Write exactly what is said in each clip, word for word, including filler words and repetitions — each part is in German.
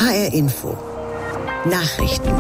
H R Info. Nachrichten.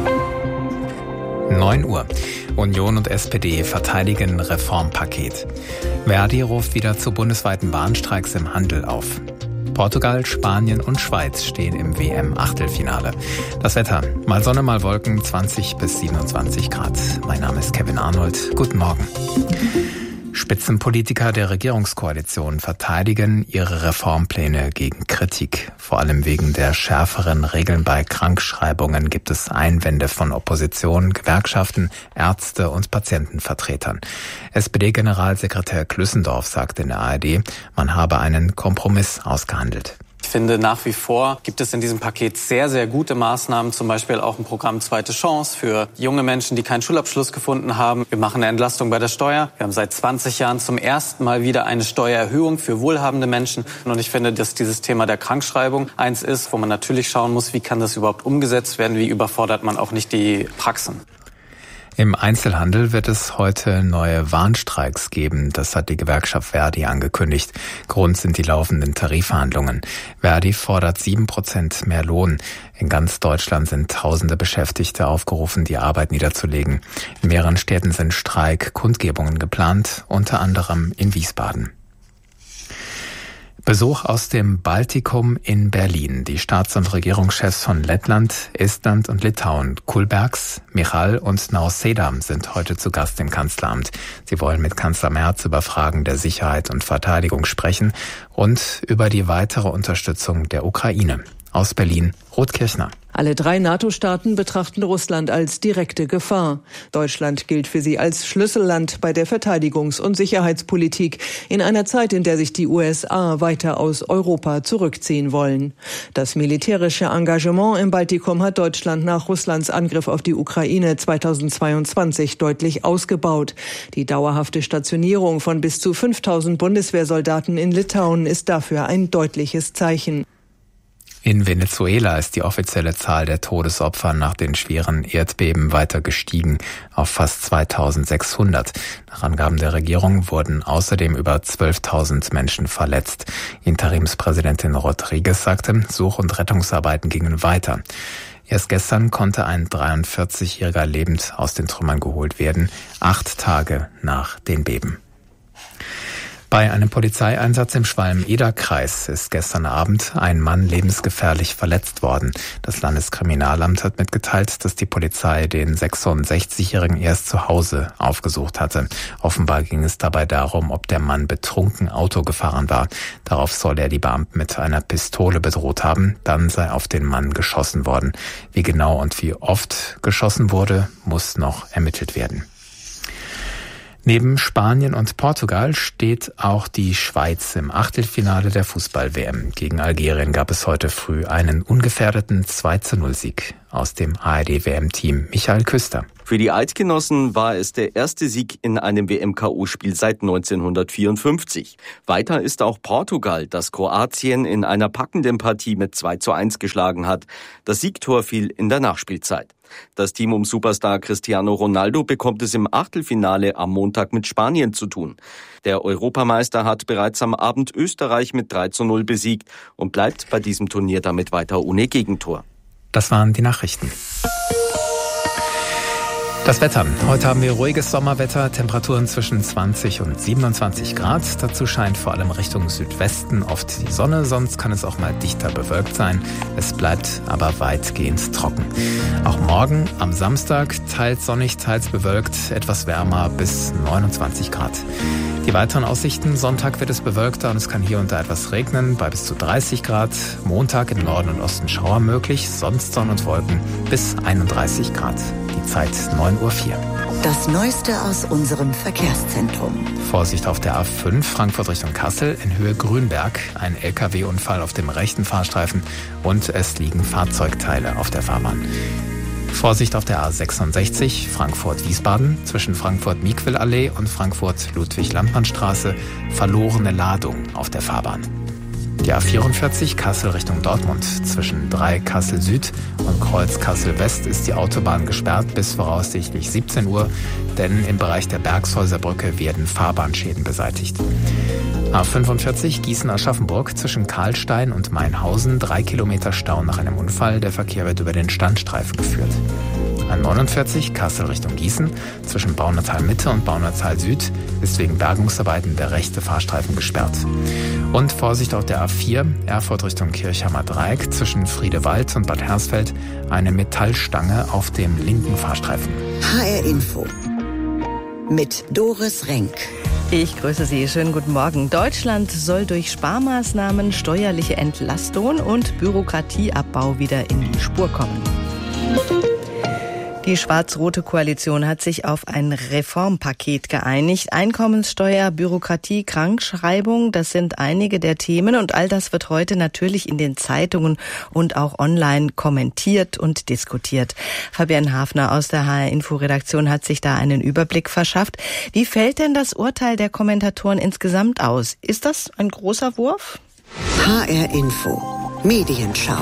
neun Uhr. Union und S P D verteidigen Reformpaket. Verdi ruft wieder zu bundesweiten Warnstreiks im Handel auf. Portugal, Spanien und Schweiz stehen im W M-Achtelfinale. Das Wetter: mal Sonne, mal Wolken, zwanzig bis siebenundzwanzig Grad. Mein Name ist Kevin Arnold. Guten Morgen. Spitzenpolitiker der Regierungskoalition verteidigen ihre Reformpläne gegen Kritik. Vor allem wegen der schärferen Regeln bei Krankschreibungen gibt es Einwände von Opposition, Gewerkschaften, Ärzte und Patientenvertretern. S P D-Generalsekretär Klüssendorf sagt in der A R D, man habe einen Kompromiss ausgehandelt. Ich finde, nach wie vor gibt es in diesem Paket sehr, sehr gute Maßnahmen, zum Beispiel auch ein Programm Zweite Chance für junge Menschen, die keinen Schulabschluss gefunden haben. Wir machen eine Entlastung bei der Steuer. Wir haben seit zwanzig Jahren zum ersten Mal wieder eine Steuererhöhung für wohlhabende Menschen. Und ich finde, dass dieses Thema der Krankschreibung eins ist, wo man natürlich schauen muss, wie kann das überhaupt umgesetzt werden, wie überfordert man auch nicht die Praxen. Im Einzelhandel wird es heute neue Warnstreiks geben. Das hat die Gewerkschaft Verdi angekündigt. Grund sind die laufenden Tarifverhandlungen. Verdi fordert sieben Prozent mehr Lohn. In ganz Deutschland sind tausende Beschäftigte aufgerufen, die Arbeit niederzulegen. In mehreren Städten sind Streik-Kundgebungen geplant, unter anderem in Wiesbaden. Besuch aus dem Baltikum in Berlin. Die Staats- und Regierungschefs von Lettland, Estland und Litauen, Kulbergs, Michal und Nausėda, sind heute zu Gast im Kanzleramt. Sie wollen mit Kanzler Merz über Fragen der Sicherheit und Verteidigung sprechen und über die weitere Unterstützung der Ukraine. Aus Berlin, Ruth Kirchner. Alle drei NATO-Staaten betrachten Russland als direkte Gefahr. Deutschland gilt für sie als Schlüsselland bei der Verteidigungs- und Sicherheitspolitik in einer Zeit, in der sich die U S A weiter aus Europa zurückziehen wollen. Das militärische Engagement im Baltikum hat Deutschland nach Russlands Angriff auf die Ukraine zweitausendzweiundzwanzig deutlich ausgebaut. Die dauerhafte Stationierung von bis zu fünftausend Bundeswehrsoldaten in Litauen ist dafür ein deutliches Zeichen. In Venezuela ist die offizielle Zahl der Todesopfer nach den schweren Erdbeben weiter gestiegen auf fast zweitausendsechshundert. Nach Angaben der Regierung wurden außerdem über zwölftausend Menschen verletzt. Interimspräsidentin Rodriguez sagte, Such- und Rettungsarbeiten gingen weiter. Erst gestern konnte ein dreiundvierzigjähriger lebend aus den Trümmern geholt werden, acht Tage nach den Beben. Bei einem Polizeieinsatz im Schwalm-Eder-Kreis ist gestern Abend ein Mann lebensgefährlich verletzt worden. Das Landeskriminalamt hat mitgeteilt, dass die Polizei den sechsundsechzigjährigen erst zu Hause aufgesucht hatte. Offenbar ging es dabei darum, ob der Mann betrunken Auto gefahren war. Darauf soll er die Beamten mit einer Pistole bedroht haben. Dann sei auf den Mann geschossen worden. Wie genau und wie oft geschossen wurde, muss noch ermittelt werden. Neben Spanien und Portugal steht auch die Schweiz im Achtelfinale der Fußball-W M. Gegen Algerien gab es heute früh einen ungefährdeten zwei zu null Sieg. Aus dem A R D-W M-Team Michael Küster. Für die Eidgenossen war es der erste Sieg in einem W M-K O-Spiel seit neunzehnhundertvierundfünfzig. Weiter ist auch Portugal, das Kroatien in einer packenden Partie mit zwei zu eins geschlagen hat. Das Siegtor fiel in der Nachspielzeit. Das Team um Superstar Cristiano Ronaldo bekommt es im Achtelfinale am Montag mit Spanien zu tun. Der Europameister hat bereits am Abend Österreich mit drei zu null besiegt und bleibt bei diesem Turnier damit weiter ohne Gegentor. Das waren die Nachrichten. Das Wetter. Heute haben wir ruhiges Sommerwetter, Temperaturen zwischen zwanzig und siebenundzwanzig Grad. Dazu scheint vor allem Richtung Südwesten oft die Sonne, sonst kann es auch mal dichter bewölkt sein. Es bleibt aber weitgehend trocken. Auch morgen am Samstag teils sonnig, teils bewölkt, etwas wärmer bis neunundzwanzig Grad. Die weiteren Aussichten: Sonntag wird es bewölkter und es kann hier und da etwas regnen, bei bis zu dreißig Grad. Montag im Norden und Osten Schauer möglich, sonst Sonne und Wolken bis einunddreißig Grad. Die Zeit neun Uhr vier. Das Neueste aus unserem Verkehrszentrum. Vorsicht auf der A fünf, Frankfurt Richtung Kassel, in Höhe Grünberg. Ein L K W-Unfall auf dem rechten Fahrstreifen und es liegen Fahrzeugteile auf der Fahrbahn. Vorsicht auf der A sechsundsechzig, Frankfurt-Wiesbaden, zwischen Frankfurt-Miquel-Allee und Frankfurt-Ludwig-Landmann-Straße, verlorene Ladung auf der Fahrbahn. Die A vierundvierzig Kassel Richtung Dortmund. Zwischen drei Kassel Süd und Kreuz Kassel West ist die Autobahn gesperrt bis voraussichtlich siebzehn Uhr, denn im Bereich der Bergshäuser Brücke werden Fahrbahnschäden beseitigt. A fünfundvierzig Gießen-Aschaffenburg zwischen Karlstein und Mainhausen. Drei Kilometer Stau nach einem Unfall. Der Verkehr wird über den Standstreifen geführt. A neunundvierzig Kassel Richtung Gießen. Zwischen Baunatal Mitte und Baunatal Süd ist wegen Bergungsarbeiten der rechte Fahrstreifen gesperrt. Und Vorsicht auf der A vier Erfurt Richtung Kirchheimer Dreieck. Zwischen Friedewald und Bad Hersfeld eine Metallstange auf dem linken Fahrstreifen. H R Info mit Doris Renk. Ich grüße Sie. Schönen guten Morgen. Deutschland soll durch Sparmaßnahmen, steuerliche Entlastung und Bürokratieabbau wieder in die Spur kommen. Die schwarz-rote Koalition hat sich auf ein Reformpaket geeinigt. Einkommenssteuer, Bürokratie, Krankschreibung, das sind einige der Themen und all das wird heute natürlich in den Zeitungen und auch online kommentiert und diskutiert. Fabian Hafner aus der H R-Info-Redaktion hat sich da einen Überblick verschafft. Wie fällt denn das Urteil der Kommentatoren insgesamt aus? Ist das ein großer Wurf? H R-Info Medienschau.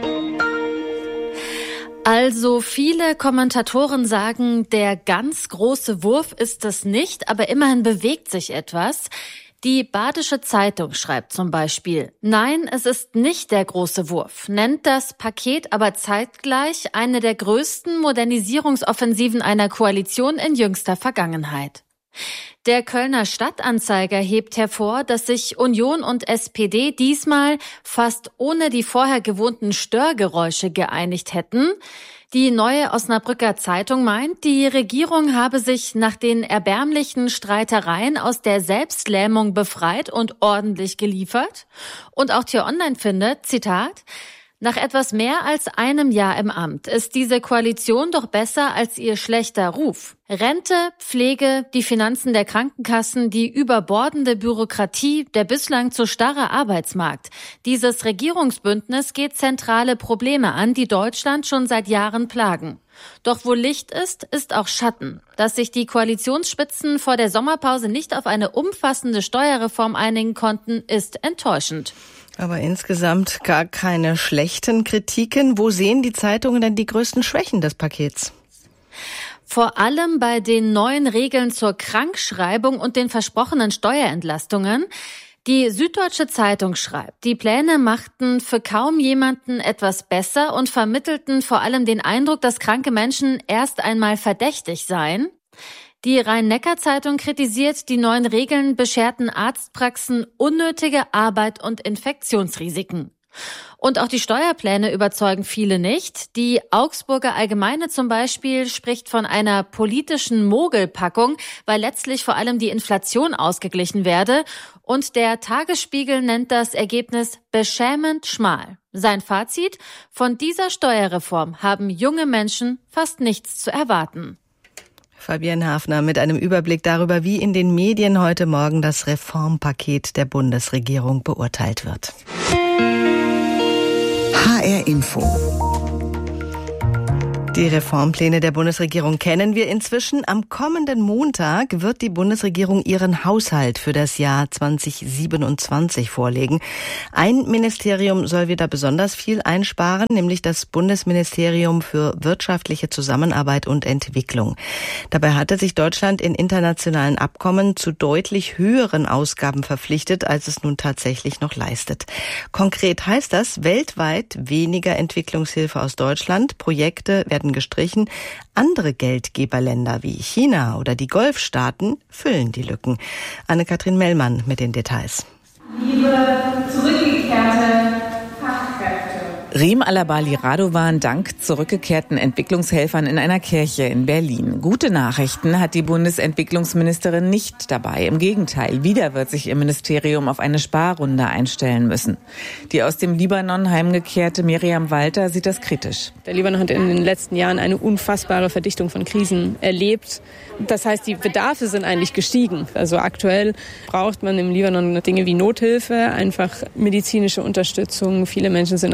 Also viele Kommentatoren sagen, der ganz große Wurf ist es nicht, aber immerhin bewegt sich etwas. Die Badische Zeitung schreibt zum Beispiel, nein, es ist nicht der große Wurf, nennt das Paket aber zeitgleich eine der größten Modernisierungsoffensiven einer Koalition in jüngster Vergangenheit. Der Kölner Stadtanzeiger hebt hervor, dass sich Union und S P D diesmal fast ohne die vorher gewohnten Störgeräusche geeinigt hätten. Die Neue Osnabrücker Zeitung meint, die Regierung habe sich nach den erbärmlichen Streitereien aus der Selbstlähmung befreit und ordentlich geliefert. Und auch T-Online findet, Zitat, nach etwas mehr als einem Jahr im Amt ist diese Koalition doch besser als ihr schlechter Ruf. Rente, Pflege, die Finanzen der Krankenkassen, die überbordende Bürokratie, der bislang zu starre Arbeitsmarkt. Dieses Regierungsbündnis geht zentrale Probleme an, die Deutschland schon seit Jahren plagen. Doch wo Licht ist, ist auch Schatten. Dass sich die Koalitionsspitzen vor der Sommerpause nicht auf eine umfassende Steuerreform einigen konnten, ist enttäuschend. Aber insgesamt gar keine schlechten Kritiken. Wo sehen die Zeitungen denn die größten Schwächen des Pakets? Vor allem bei den neuen Regeln zur Krankschreibung und den versprochenen Steuerentlastungen. Die Süddeutsche Zeitung schreibt, die Pläne machten für kaum jemanden etwas besser und vermittelten vor allem den Eindruck, dass kranke Menschen erst einmal verdächtig seien. Die Rhein-Neckar-Zeitung kritisiert, die neuen Regeln bescherten Arztpraxen unnötige Arbeit und Infektionsrisiken. Und auch die Steuerpläne überzeugen viele nicht. Die Augsburger Allgemeine zum Beispiel spricht von einer politischen Mogelpackung, weil letztlich vor allem die Inflation ausgeglichen werde. Und der Tagesspiegel nennt das Ergebnis beschämend schmal. Sein Fazit: Von dieser Steuerreform haben junge Menschen fast nichts zu erwarten. Fabian Hafner mit einem Überblick darüber, wie in den Medien heute Morgen das Reformpaket der Bundesregierung beurteilt wird. H R Info. Die Reformpläne der Bundesregierung kennen wir inzwischen. Am kommenden Montag wird die Bundesregierung ihren Haushalt für das Jahr zwanzig siebenundzwanzig vorlegen. Ein Ministerium soll wieder besonders viel einsparen, nämlich das Bundesministerium für wirtschaftliche Zusammenarbeit und Entwicklung. Dabei hatte sich Deutschland in internationalen Abkommen zu deutlich höheren Ausgaben verpflichtet, als es nun tatsächlich noch leistet. Konkret heißt das weltweit weniger Entwicklungshilfe aus Deutschland, Projekte werden gestrichen. Andere Geldgeberländer wie China oder die Golfstaaten füllen die Lücken. Anne-Kathrin Mellmann mit den Details. Liebe zurückgekehrte Fachkräfte. Reem Alabali Radovan dankt zurückgekehrten Entwicklungshelfern in einer Kirche in Berlin. Gute Nachrichten hat die Bundesentwicklungsministerin nicht dabei. Im Gegenteil, wieder wird sich ihr Ministerium auf eine Sparrunde einstellen müssen. Die aus dem Libanon heimgekehrte Miriam Walter sieht das kritisch. Der Libanon hat in den letzten Jahren eine unfassbare Verdichtung von Krisen erlebt. Das heißt, die Bedarfe sind eigentlich gestiegen. Also aktuell braucht man im Libanon Dinge wie Nothilfe, einfach medizinische Unterstützung. Viele Menschen sind auf der Flucht.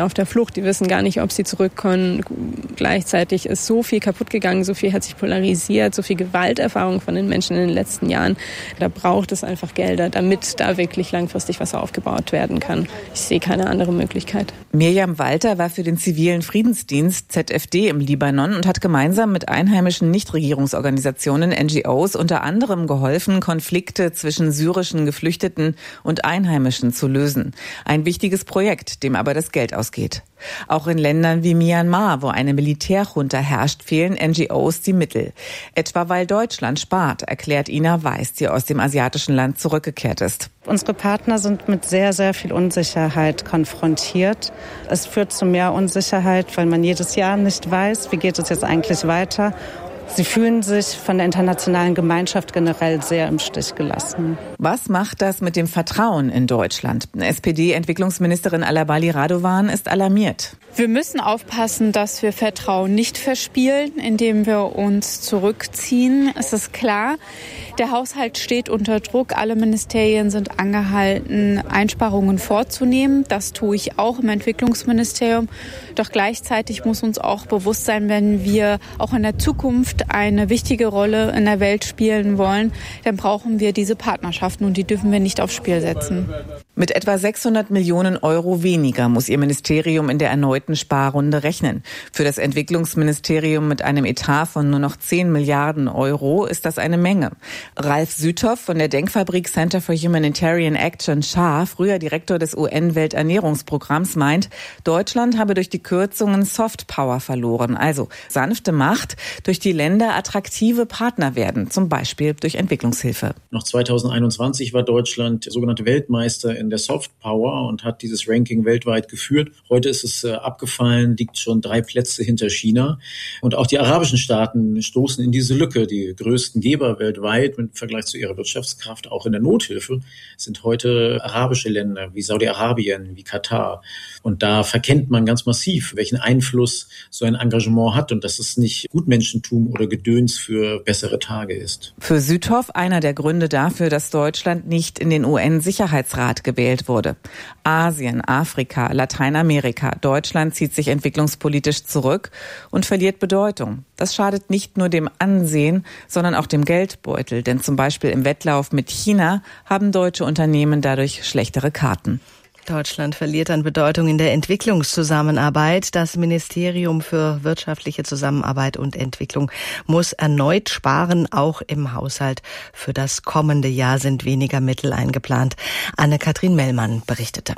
gesucht. Die wissen gar nicht, ob sie zurückkommen. Gleichzeitig ist so viel kaputt gegangen, so viel hat sich polarisiert, so viel Gewalterfahrung von den Menschen in den letzten Jahren. Da braucht es einfach Gelder, damit da wirklich langfristig was aufgebaut werden kann. Ich sehe keine andere Möglichkeit. Mirjam Walter war für den zivilen Friedensdienst Z F D im Libanon und hat gemeinsam mit einheimischen Nichtregierungsorganisationen, N G Os, unter anderem geholfen, Konflikte zwischen syrischen Geflüchteten und Einheimischen zu lösen. Ein wichtiges Projekt, dem aber das Geld ausgeht. Auch in Ländern wie Myanmar, wo eine Militärjunta herrscht, fehlen N G Os die Mittel. Etwa weil Deutschland spart, erklärt Ina Weiß, die aus dem asiatischen Land zurückgekehrt ist. Unsere Partner sind mit sehr, sehr viel Unsicherheit konfrontiert. Es führt zu mehr Unsicherheit, weil man jedes Jahr nicht weiß, wie geht es jetzt eigentlich weiter. Sie fühlen sich von der internationalen Gemeinschaft generell sehr im Stich gelassen. Was macht das mit dem Vertrauen in Deutschland? S P D-Entwicklungsministerin Alabali Radovan ist alarmiert. Wir müssen aufpassen, dass wir Vertrauen nicht verspielen, indem wir uns zurückziehen. Es ist klar, der Haushalt steht unter Druck. Alle Ministerien sind angehalten, Einsparungen vorzunehmen. Das tue ich auch im Entwicklungsministerium. Doch gleichzeitig muss uns auch bewusst sein, wenn wir auch in der Zukunft eine wichtige Rolle in der Welt spielen wollen, dann brauchen wir diese Partnerschaften und die dürfen wir nicht aufs Spiel setzen. Mit etwa sechshundert Millionen Euro weniger muss ihr Ministerium in der erneuten Sparrunde rechnen. Für das Entwicklungsministerium mit einem Etat von nur noch zehn Milliarden Euro ist das eine Menge. Ralf Süthoff von der Denkfabrik Center for Humanitarian Action Schar, früher Direktor des U N-Welternährungsprogramms, meint, Deutschland habe durch die Kürzungen Soft Power verloren, also sanfte Macht, durch die Länder attraktive Partner werden, zum Beispiel durch Entwicklungshilfe. Noch zweitausendeinundzwanzig war Deutschland sogenannte Weltmeister in der Soft Power und hat dieses Ranking weltweit geführt. Heute ist es äh, abgefallen, liegt schon drei Plätze hinter China. Und auch die arabischen Staaten stoßen in diese Lücke. Die größten Geber weltweit im Vergleich zu ihrer Wirtschaftskraft, auch in der Nothilfe, sind heute arabische Länder wie Saudi-Arabien, wie Katar. Und da verkennt man ganz massiv, welchen Einfluss so ein Engagement hat und dass es nicht Gutmenschentum oder Gedöns für bessere Tage ist. Für Süthoff einer der Gründe dafür, dass Deutschland nicht in den U N-Sicherheitsrat gewählt wurde. Asien, Afrika, Lateinamerika. Deutschland zieht sich entwicklungspolitisch zurück und verliert Bedeutung. Das schadet nicht nur dem Ansehen, sondern auch dem Geldbeutel. Denn zum Beispiel im Wettlauf mit China haben deutsche Unternehmen dadurch schlechtere Karten. Deutschland verliert an Bedeutung in der Entwicklungszusammenarbeit. Das Ministerium für wirtschaftliche Zusammenarbeit und Entwicklung muss erneut sparen. Auch im Haushalt für das kommende Jahr sind weniger Mittel eingeplant. Anne-Kathrin Mellmann berichtete.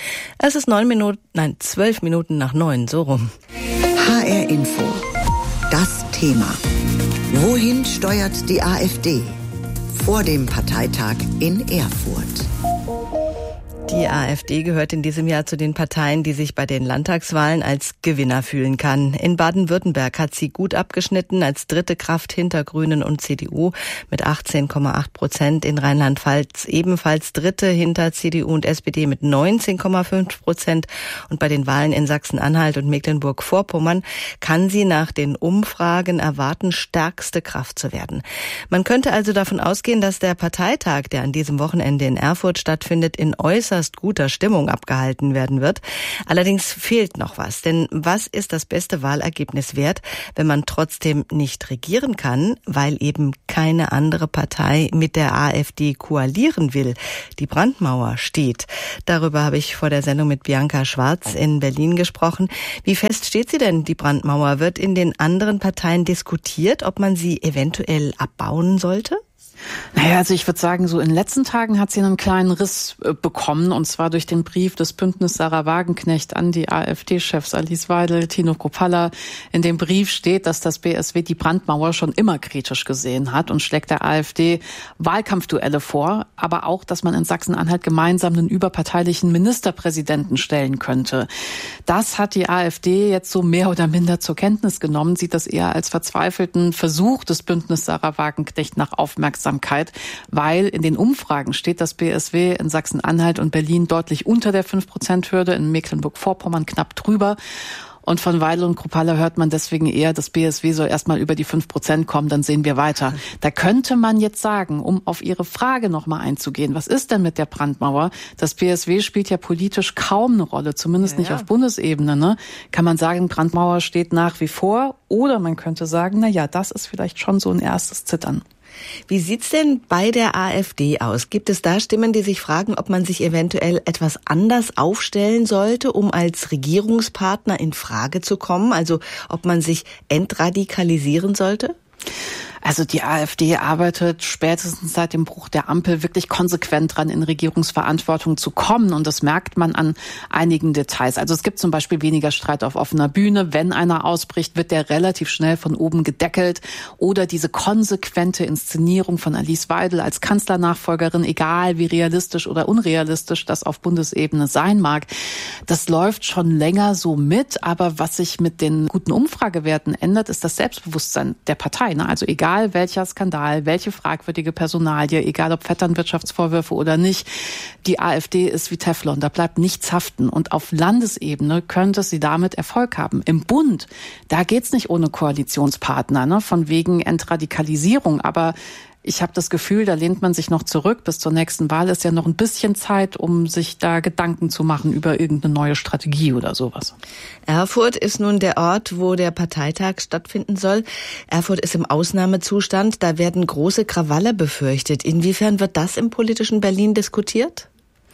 Es ist neun Minuten, nein, zwölf Minuten nach neun, so rum. H R Info. Das Thema. Wohin steuert die AfD? Vor dem Parteitag in Erfurt. Die AfD gehört in diesem Jahr zu den Parteien, die sich bei den Landtagswahlen als Gewinner fühlen kann. In Baden-Württemberg hat sie gut abgeschnitten, als dritte Kraft hinter Grünen und C D U mit achtzehn Komma acht Prozent. In Rheinland-Pfalz ebenfalls dritte hinter C D U und S P D mit neunzehn Komma fünf Prozent. Und bei den Wahlen in Sachsen-Anhalt und Mecklenburg-Vorpommern kann sie nach den Umfragen erwarten, stärkste Kraft zu werden. Man könnte also davon ausgehen, dass der Parteitag, der an diesem Wochenende in Erfurt stattfindet, in äußerst guter Stimmung abgehalten werden wird. Allerdings fehlt noch was. Denn was ist das beste Wahlergebnis wert, wenn man trotzdem nicht regieren kann, weil eben keine andere Partei mit der AfD koalieren will? Die Brandmauer steht. Darüber habe ich vor der Sendung mit Bianca Schwarz in Berlin gesprochen. Wie fest steht sie denn, die Brandmauer? Wird in den anderen Parteien diskutiert, ob man sie eventuell abbauen sollte? Naja, also ich würde sagen, so in den letzten Tagen hat sie einen kleinen Riss äh, bekommen, und zwar durch den Brief des Bündnis Sarah Wagenknecht an die AfD-Chefs Alice Weidel, Tino Kruppalla. In dem Brief steht, dass das B S W die Brandmauer schon immer kritisch gesehen hat und schlägt der AfD Wahlkampfduelle vor, aber auch, dass man in Sachsen-Anhalt gemeinsam einen überparteilichen Ministerpräsidenten stellen könnte. Das hat die AfD jetzt so mehr oder minder zur Kenntnis genommen, sieht das eher als verzweifelten Versuch des Bündnis Sarah Wagenknecht nach Aufmerksamkeit Aufmerksamkeit, weil in den Umfragen steht das B S W in Sachsen-Anhalt und Berlin deutlich unter der fünf Prozent Hürde, in Mecklenburg-Vorpommern knapp drüber. Und von Weidel und Kruppalla hört man deswegen eher, das B S W soll erstmal über die fünf Prozent kommen, dann sehen wir weiter. Da könnte man jetzt sagen, um auf Ihre Frage nochmal einzugehen, was ist denn mit der Brandmauer? Das B S W spielt ja politisch kaum eine Rolle, zumindest ja, nicht ja. auf Bundesebene. Ne? Kann man sagen, Brandmauer steht nach wie vor? Oder man könnte sagen, na ja, das ist vielleicht schon so ein erstes Zittern. Wie sieht's denn bei der AfD aus? Gibt es da Stimmen, die sich fragen, ob man sich eventuell etwas anders aufstellen sollte, um als Regierungspartner in Frage zu kommen? Also ob man sich entradikalisieren sollte? Also die AfD arbeitet spätestens seit dem Bruch der Ampel wirklich konsequent dran, in Regierungsverantwortung zu kommen. Und das merkt man an einigen Details. Also es gibt zum Beispiel weniger Streit auf offener Bühne. Wenn einer ausbricht, wird der relativ schnell von oben gedeckelt. Oder diese konsequente Inszenierung von Alice Weidel als Kanzlernachfolgerin, egal wie realistisch oder unrealistisch das auf Bundesebene sein mag. Das läuft schon länger so mit. Aber was sich mit den guten Umfragewerten ändert, ist das Selbstbewusstsein der Partei. Also egal welcher Skandal, welche fragwürdige Personalie, egal ob Vetternwirtschaftsvorwürfe oder nicht, die AfD ist wie Teflon, da bleibt nichts haften. Und auf Landesebene könnte sie damit Erfolg haben. Im Bund, da geht's nicht ohne Koalitionspartner, ne, von wegen Entradikalisierung, aber ich habe das Gefühl, da lehnt man sich noch zurück. Bis zur nächsten Wahl ist ja noch ein bisschen Zeit, um sich da Gedanken zu machen über irgendeine neue Strategie oder sowas. Erfurt ist nun der Ort, wo der Parteitag stattfinden soll. Erfurt ist im Ausnahmezustand. Da werden große Krawalle befürchtet. Inwiefern wird das im politischen Berlin diskutiert?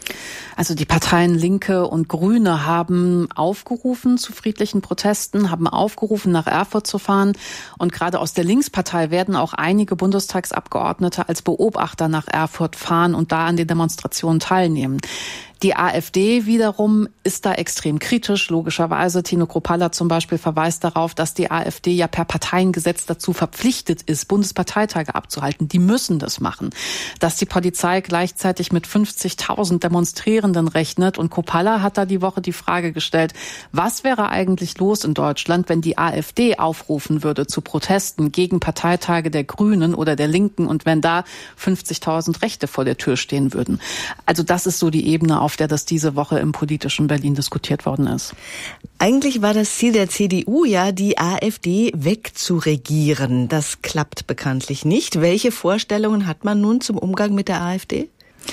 Also die Parteien Linke und Grüne haben aufgerufen zu friedlichen Protesten, haben aufgerufen, nach Erfurt zu fahren. Und gerade aus der Linkspartei werden auch einige Bundestagsabgeordnete als Beobachter nach Erfurt fahren und da an den Demonstrationen teilnehmen. Die AfD wiederum ist da extrem kritisch, logischerweise. Tino Kruppalla zum Beispiel verweist darauf, dass die AfD ja per Parteiengesetz dazu verpflichtet ist, Bundesparteitage abzuhalten. Die müssen das machen. Dass die Polizei gleichzeitig mit fünfzigtausend Demonstrierenden rechnet. Und Kruppalla hat da die Woche die Frage gestellt, was wäre eigentlich los in Deutschland, wenn die AfD aufrufen würde zu Protesten gegen Parteitage der Grünen oder der Linken und wenn da fünfzigtausend Rechte vor der Tür stehen würden. Also das ist so die Ebene, auf der das diese Woche im politischen Berlin diskutiert worden ist. Eigentlich war das Ziel der C D U ja, die AfD wegzuregieren. Das klappt bekanntlich nicht. Welche Vorstellungen hat man nun zum Umgang mit der AfD?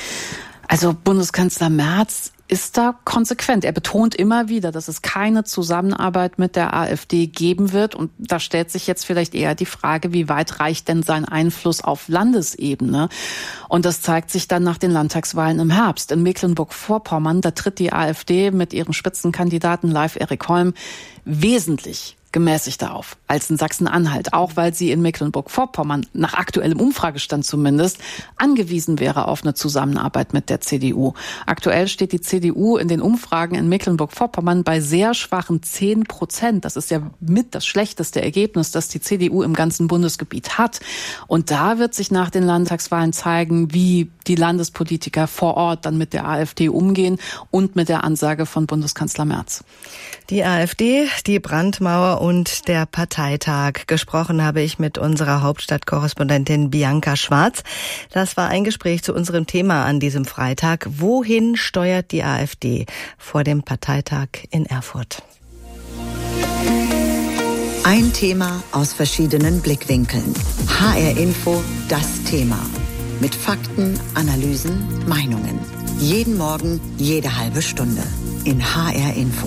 Also Bundeskanzler Merz ist da konsequent. Er betont immer wieder, dass es keine Zusammenarbeit mit der AfD geben wird. Und da stellt sich jetzt vielleicht eher die Frage, wie weit reicht denn sein Einfluss auf Landesebene? Und das zeigt sich dann nach den Landtagswahlen im Herbst. In Mecklenburg-Vorpommern, da tritt die AfD mit ihrem Spitzenkandidaten Leif Erik Holm wesentlich gemäßigter auf als in Sachsen-Anhalt, auch weil sie in Mecklenburg-Vorpommern, nach aktuellem Umfragestand zumindest, angewiesen wäre auf eine Zusammenarbeit mit der C D U. Aktuell steht die C D U in den Umfragen in Mecklenburg-Vorpommern bei sehr schwachen zehn Prozent. Das ist ja mit das schlechteste Ergebnis, das die C D U im ganzen Bundesgebiet hat. Und da wird sich nach den Landtagswahlen zeigen, wie die Landespolitiker vor Ort dann mit der AfD umgehen und mit der Ansage von Bundeskanzler Merz. Die AfD, die Brandmauer und der Parteitag. Gesprochen habe ich mit unserer Hauptstadtkorrespondentin Bianca Schwarz. Das war ein Gespräch zu unserem Thema an diesem Freitag. Wohin steuert die AfD vor dem Parteitag in Erfurt? Ein Thema aus verschiedenen Blickwinkeln. H R Info, das Thema. Mit Fakten, Analysen, Meinungen. Jeden Morgen, jede halbe Stunde. In H R Info.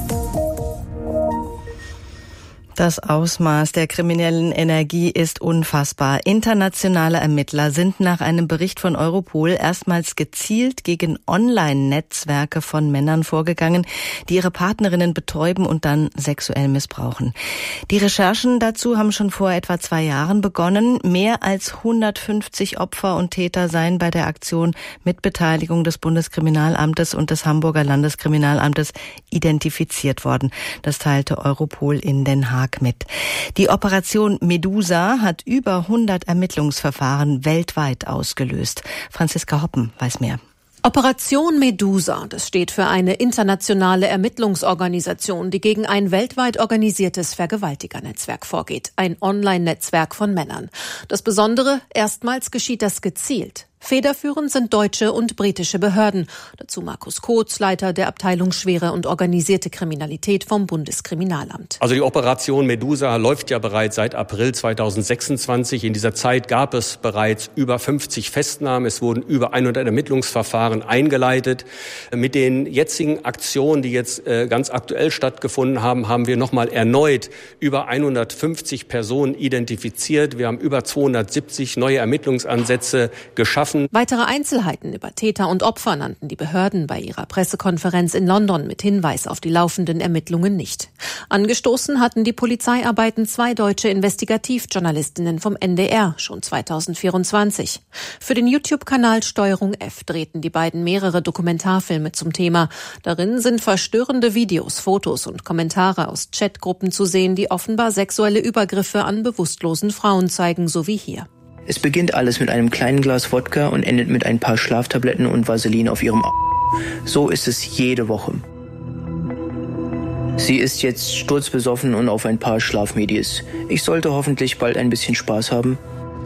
Das Ausmaß der kriminellen Energie ist unfassbar. Internationale Ermittler sind nach einem Bericht von Europol erstmals gezielt gegen Online-Netzwerke von Männern vorgegangen, die ihre Partnerinnen betäuben und dann sexuell missbrauchen. Die Recherchen dazu haben schon vor etwa zwei Jahren begonnen. Mehr als hundertfünfzig Opfer und Täter seien bei der Aktion mit Beteiligung des Bundeskriminalamtes und des Hamburger Landeskriminalamtes identifiziert worden. Das teilte Europol in Den Haag mit. Die Operation Medusa hat über hundert Ermittlungsverfahren weltweit ausgelöst. Franziska Hoppen weiß mehr. Operation Medusa, das steht für eine internationale Ermittlungsorganisation, die gegen ein weltweit organisiertes Vergewaltigernetzwerk vorgeht. Ein Online-Netzwerk von Männern. Das Besondere, erstmals geschieht das gezielt. Federführend sind deutsche und britische Behörden. Dazu Markus Kotz, Leiter der Abteilung Schwere und organisierte Kriminalität vom Bundeskriminalamt. Also die Operation Medusa läuft ja bereits seit April zweitausendsechsundzwanzig. In dieser Zeit gab es bereits über fünfzig Festnahmen. Es wurden über hundert Ermittlungsverfahren eingeleitet. Mit den jetzigen Aktionen, die jetzt äh, ganz aktuell stattgefunden haben, haben wir nochmal erneut über hundertfünfzig Personen identifiziert. Wir haben über zweihundertsiebzig neue Ermittlungsansätze geschaffen. Weitere Einzelheiten über Täter und Opfer nannten die Behörden bei ihrer Pressekonferenz in London mit Hinweis auf die laufenden Ermittlungen nicht. Angestoßen hatten die Polizeiarbeiten zwei deutsche Investigativjournalistinnen vom N D R schon zweitausendvierundzwanzig. Für den YouTube-Kanal Steuerung F drehten die beiden mehrere Dokumentarfilme zum Thema. Darin sind verstörende Videos, Fotos und Kommentare aus Chatgruppen zu sehen, die offenbar sexuelle Übergriffe an bewusstlosen Frauen zeigen, so wie hier. Es beginnt alles mit einem kleinen Glas Wodka und endet mit ein paar Schlaftabletten und Vaseline auf ihrem A. So ist es jede Woche. Sie ist jetzt sturzbesoffen und auf ein paar Schlafmedis. Ich sollte hoffentlich bald ein bisschen Spaß haben.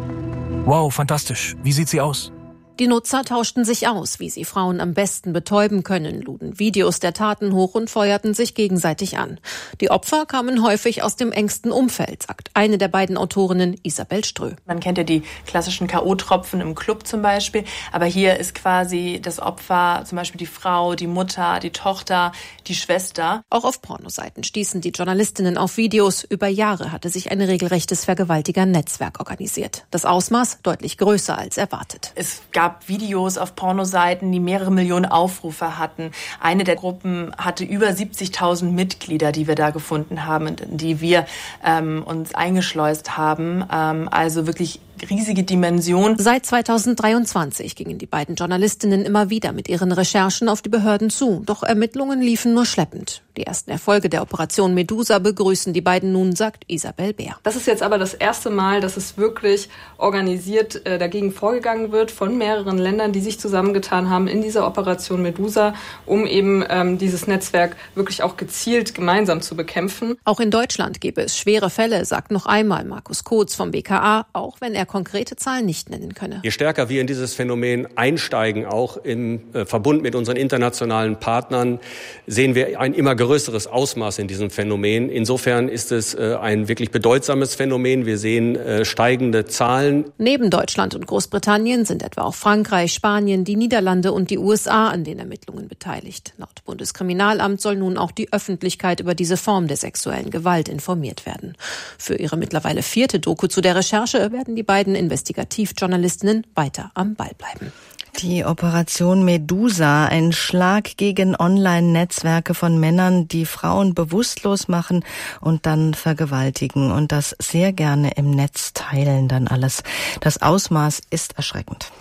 Wow, fantastisch. Wie sieht sie aus? Die Nutzer tauschten sich aus, wie sie Frauen am besten betäuben können, luden Videos der Taten hoch und feuerten sich gegenseitig an. Die Opfer kamen häufig aus dem engsten Umfeld, sagt eine der beiden Autorinnen, Isabel Strö. Man kennt ja die klassischen K O-Tropfen im Club zum Beispiel, aber hier ist quasi das Opfer zum Beispiel die Frau, die Mutter, die Tochter, die Schwester. Auch auf Pornoseiten stießen die Journalistinnen auf Videos. Über Jahre hatte sich ein regelrechtes Vergewaltiger-Netzwerk organisiert. Das Ausmaß deutlich größer als erwartet. Es gab Videos auf Pornoseiten, die mehrere Millionen Aufrufe hatten. Eine der Gruppen hatte über siebzigtausend Mitglieder, die wir da gefunden haben, in die wir ähm, uns eingeschleust haben. Ähm, also wirklich riesige Dimension. Seit zweitausenddreiundzwanzig gingen die beiden Journalistinnen immer wieder mit ihren Recherchen auf die Behörden zu. Doch Ermittlungen liefen nur schleppend. Die ersten Erfolge der Operation Medusa begrüßen die beiden nun, sagt Isabel Bär. Das ist jetzt aber das erste Mal, dass es wirklich organisiert äh, dagegen vorgegangen wird von mehreren Ländern, die sich zusammengetan haben in dieser Operation Medusa, um eben ähm, dieses Netzwerk wirklich auch gezielt gemeinsam zu bekämpfen. Auch in Deutschland gäbe es schwere Fälle, sagt noch einmal Markus Kotz vom B K A, auch wenn er konkrete Zahlen nicht nennen könne. Je stärker wir in dieses Phänomen einsteigen, auch im äh, Verbund mit unseren internationalen Partnern, sehen wir ein immer größeres Ausmaß in diesem Phänomen. Insofern ist es äh, ein wirklich bedeutsames Phänomen. Wir sehen äh, steigende Zahlen. Neben Deutschland und Großbritannien sind etwa auch Frankreich, Spanien, die Niederlande und die U S A an den Ermittlungen beteiligt. Laut Bundeskriminalamt soll nun auch die Öffentlichkeit über diese Form der sexuellen Gewalt informiert werden. Für ihre mittlerweile vierte Doku zu der Recherche werden die beiden Investigativjournalistinnen weiter am Ball bleiben. Die Operation Medusa, ein Schlag gegen Online-Netzwerke von Männern, die Frauen bewusstlos machen und dann vergewaltigen und das sehr gerne im Netz teilen dann alles. Das Ausmaß ist erschreckend.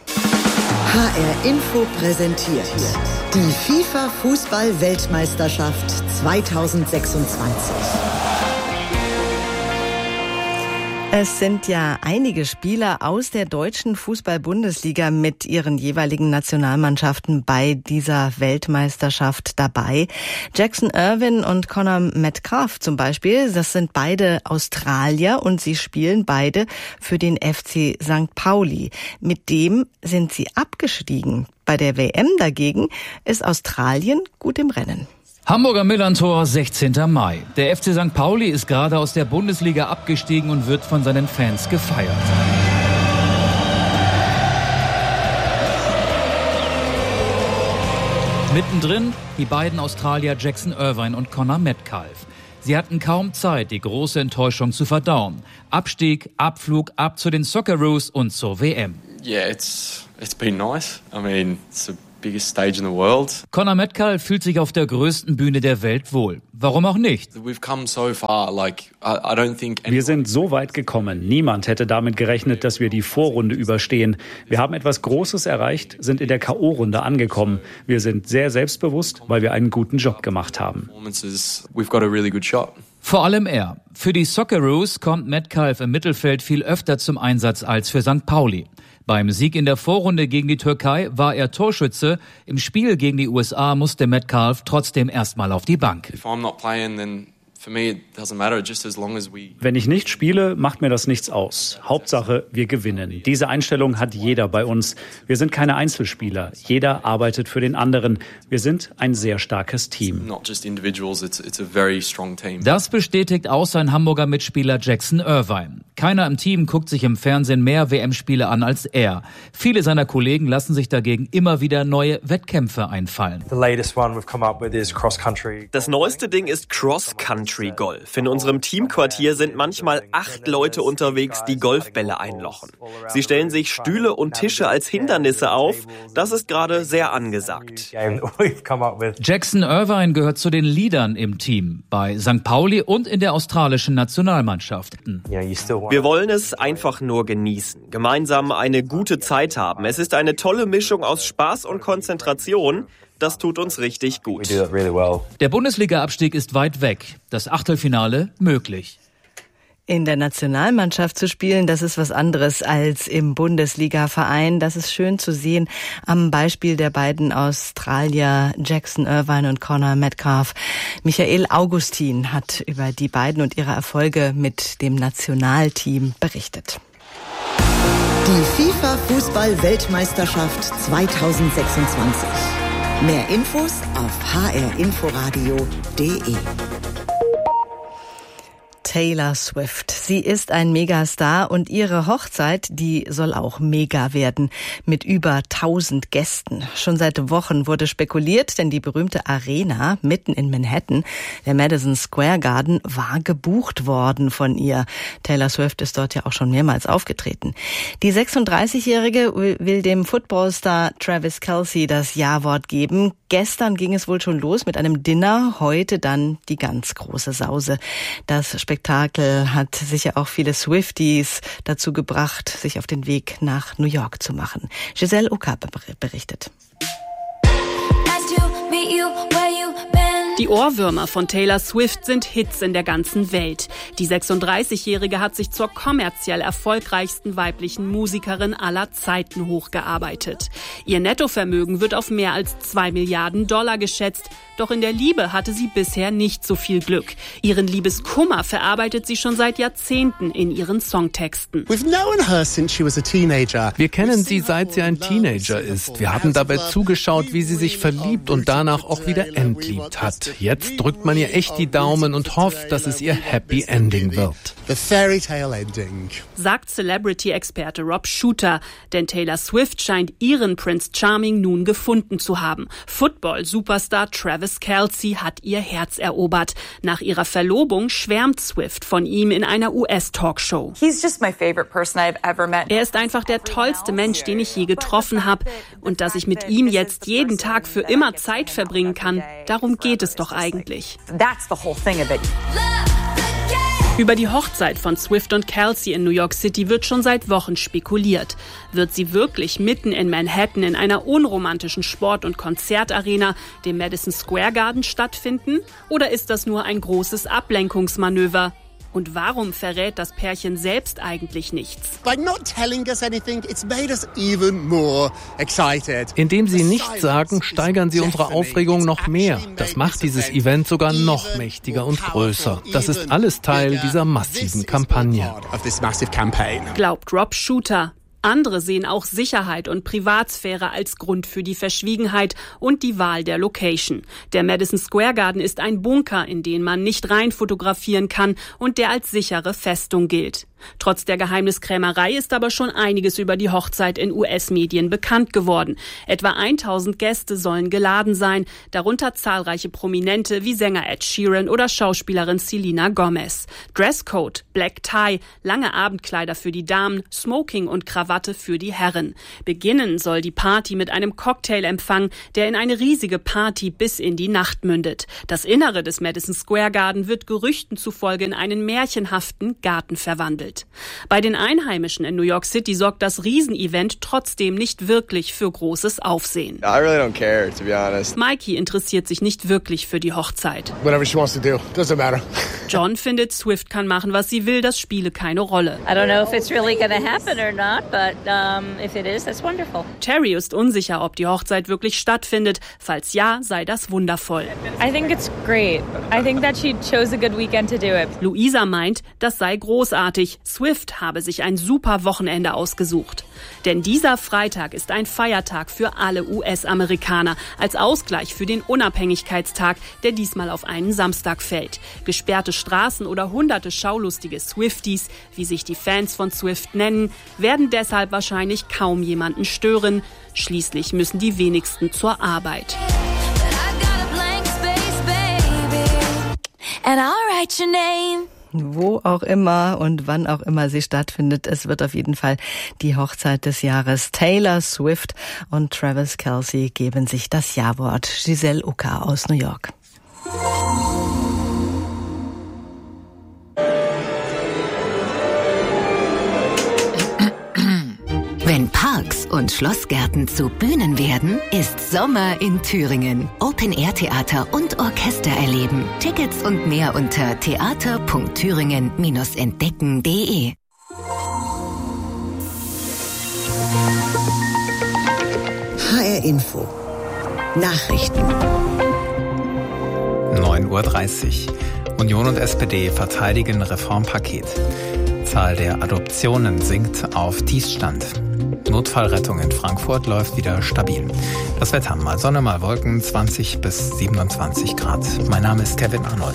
H R Info präsentiert die FIFA-Fußball-Weltmeisterschaft zweitausendsechsundzwanzig. Es sind ja einige Spieler aus der deutschen Fußball-Bundesliga mit ihren jeweiligen Nationalmannschaften bei dieser Weltmeisterschaft dabei. Jackson Irvine und Conor Metcalfe zum Beispiel, das sind beide Australier und sie spielen beide für den F C Sankt Pauli. Mit dem sind sie abgestiegen. Bei der W M dagegen ist Australien gut im Rennen. Hamburger Millantor, sechzehnten Mai. Der F C Sankt Pauli ist gerade aus der Bundesliga abgestiegen und wird von seinen Fans gefeiert. Mittendrin die beiden Australier Jackson Irvine und Conor Metcalfe. Sie hatten kaum Zeit, die große Enttäuschung zu verdauen. Abstieg, Abflug, ab zu den Socceroos und zur W M. Yeah, it's it's been nice. I mean, it's a biggest stage in the world. Conor Metcalfe fühlt sich auf der größten Bühne der Welt wohl. Warum auch nicht? We've come so far, like I, I don't think Wir sind so weit gekommen. Niemand hätte damit gerechnet, dass wir die Vorrunde überstehen. Wir haben etwas Großes erreicht, sind in der K O-Runde angekommen. Wir sind sehr selbstbewusst, weil wir einen guten Job gemacht haben. We've got a really good shot. Vor allem er. Für die Socceroos kommt Metcalfe im Mittelfeld viel öfter zum Einsatz als für Sankt Pauli. Beim Sieg in der Vorrunde gegen die Türkei war er Torschütze. Im Spiel gegen die U S A musste Metcalf trotzdem erstmal auf die Bank. If I'm not playing, then for me it doesn't matter, just as long as we. Wenn ich nicht spiele, macht mir das nichts aus. Hauptsache, wir gewinnen. Diese Einstellung hat jeder bei uns. Wir sind keine Einzelspieler. Jeder arbeitet für den anderen. Wir sind ein sehr starkes Team. Not just individuals, it's it's a very strong team. Das bestätigt auch sein Hamburger Mitspieler Jackson Irvine. Keiner im Team guckt sich im Fernsehen mehr W M-Spiele an als er. Viele seiner Kollegen lassen sich dagegen immer wieder neue Wettkämpfe einfallen. Das neueste Ding ist Cross-Country Golf. In unserem Teamquartier sind manchmal acht Leute unterwegs, die Golfbälle einlochen. Sie stellen sich Stühle und Tische als Hindernisse auf. Das ist gerade sehr angesagt. Jackson Irvine gehört zu den Leadern im Team, bei Sankt Pauli und in der australischen Nationalmannschaft. Wir wollen es einfach nur genießen, gemeinsam eine gute Zeit haben. Es ist eine tolle Mischung aus Spaß und Konzentration. Das tut uns richtig gut. Der Bundesliga-Abstieg ist weit weg, das Achtelfinale möglich. In der Nationalmannschaft zu spielen, das ist was anderes als im Bundesliga-Verein. Das ist schön zu sehen am Beispiel der beiden Australier Jackson Irvine und Conor Metcalf. Michael Augustin hat über die beiden und ihre Erfolge mit dem Nationalteam berichtet. Die FIFA-Fußball-Weltmeisterschaft zweitausendsechsundzwanzig. Mehr Infos auf h r inforadio punkt d e. Taylor Swift. Sie ist ein Megastar und ihre Hochzeit, die soll auch mega werden, mit über tausend Gästen. Schon seit Wochen wurde spekuliert, denn die berühmte Arena mitten in Manhattan, der Madison Square Garden, war gebucht worden von ihr. Taylor Swift ist dort ja auch schon mehrmals aufgetreten. Die sechsunddreißigjährige will dem Footballstar Travis Kelce das Ja-Wort geben. Gestern ging es wohl schon los mit einem Dinner, heute dann die ganz große Sause. Das Spektakel hat sicher auch viele Swifties dazu gebracht, sich auf den Weg nach New York zu machen. Giselle Okabe berichtet. Die Ohrwürmer von Taylor Swift sind Hits in der ganzen Welt. Die sechsunddreißigjährige hat sich zur kommerziell erfolgreichsten weiblichen Musikerin aller Zeiten hochgearbeitet. Ihr Nettovermögen wird auf mehr als zwei Milliarden Dollar geschätzt. Doch in der Liebe hatte sie bisher nicht so viel Glück. Ihren Liebeskummer verarbeitet sie schon seit Jahrzehnten in ihren Songtexten. Wir kennen sie, seit sie ein Teenager ist. Wir haben dabei zugeschaut, wie sie sich verliebt und danach auch wieder entliebt hat. Jetzt drückt man ihr echt die Daumen und hofft, dass es ihr Happy Ending wird. Sagt Celebrity-Experte Rob Shooter. Denn Taylor Swift scheint ihren Prince Charming nun gefunden zu haben. Football-Superstar Travis Kelce hat ihr Herz erobert. Nach ihrer Verlobung schwärmt Swift von ihm in einer U S-Talkshow. Er ist einfach der tollste Mensch, den ich je getroffen habe. Und dass ich mit ihm jetzt jeden Tag für immer Zeit verbringen kann, darum geht es doch eigentlich. Über die Hochzeit von Swift und Kelce in New York City wird schon seit Wochen spekuliert. Wird sie wirklich mitten in Manhattan in einer unromantischen Sport- und Konzertarena, dem Madison Square Garden, stattfinden? Oder ist das nur ein großes Ablenkungsmanöver? Und warum verrät das Pärchen selbst eigentlich nichts? Indem sie nichts sagen, steigern sie unsere Aufregung noch mehr. Das macht dieses Event sogar noch mächtiger und größer. Das ist alles Teil dieser massiven Kampagne. Glaubt Rob Shooter. Andere sehen auch Sicherheit und Privatsphäre als Grund für die Verschwiegenheit und die Wahl der Location. Der Madison Square Garden ist ein Bunker, in den man nicht rein fotografieren kann und der als sichere Festung gilt. Trotz der Geheimniskrämerei ist aber schon einiges über die Hochzeit in U S-Medien bekannt geworden. Etwa tausend Gäste sollen geladen sein, darunter zahlreiche Prominente wie Sänger Ed Sheeran oder Schauspielerin Selena Gomez. Dresscode, Black Tie, lange Abendkleider für die Damen, Smoking und Krawatte für die Herren. Beginnen soll die Party mit einem Cocktailempfang, der in eine riesige Party bis in die Nacht mündet. Das Innere des Madison Square Garden wird Gerüchten zufolge in einen märchenhaften Garten verwandelt. Bei den Einheimischen in New York City sorgt das Riesenevent trotzdem nicht wirklich für großes Aufsehen. I really don't care, to be honest. Mikey interessiert sich nicht wirklich für die Hochzeit. Whatever she wants to do, doesn't matter. John findet, Swift kann machen, was sie will, das spiele keine Rolle. I don't know if it's really going to happen or not, but um, if it is, that's wonderful. Terry ist unsicher, ob die Hochzeit wirklich stattfindet. Falls ja, sei das wundervoll. I think it's great. I think that she chose a good weekend to do it. Luisa meint, das sei großartig. Swift habe sich ein super Wochenende ausgesucht. Denn dieser Freitag ist ein Feiertag für alle U S-Amerikaner, als Ausgleich für den Unabhängigkeitstag, der diesmal auf einen Samstag fällt. Gesperrte Straßen oder hunderte schaulustige Swifties, wie sich die Fans von Swift nennen, werden deshalb wahrscheinlich kaum jemanden stören. Schließlich müssen die wenigsten zur Arbeit. And I'll write your name. Wo auch immer und wann auch immer sie stattfindet, es wird auf jeden Fall die Hochzeit des Jahres. Taylor Swift und Travis Kelce geben sich das Ja-Wort. Giselle Ucker aus New York. Wenn Parks und Schlossgärten zu Bühnen werden, ist Sommer in Thüringen. Open-Air-Theater und Orchester erleben. Tickets und mehr unter theater punkt thüringen Bindestrich entdecken punkt de. H R Info. Nachrichten. neun Uhr dreißig. Union und S P D verteidigen Reformpaket. Zahl der Adoptionen sinkt auf Tiefstand. Notfallrettung in Frankfurt läuft wieder stabil. Das Wetter, mal Sonne, mal Wolken, zwanzig bis siebenundzwanzig Grad. Mein Name ist Kevin Arnold.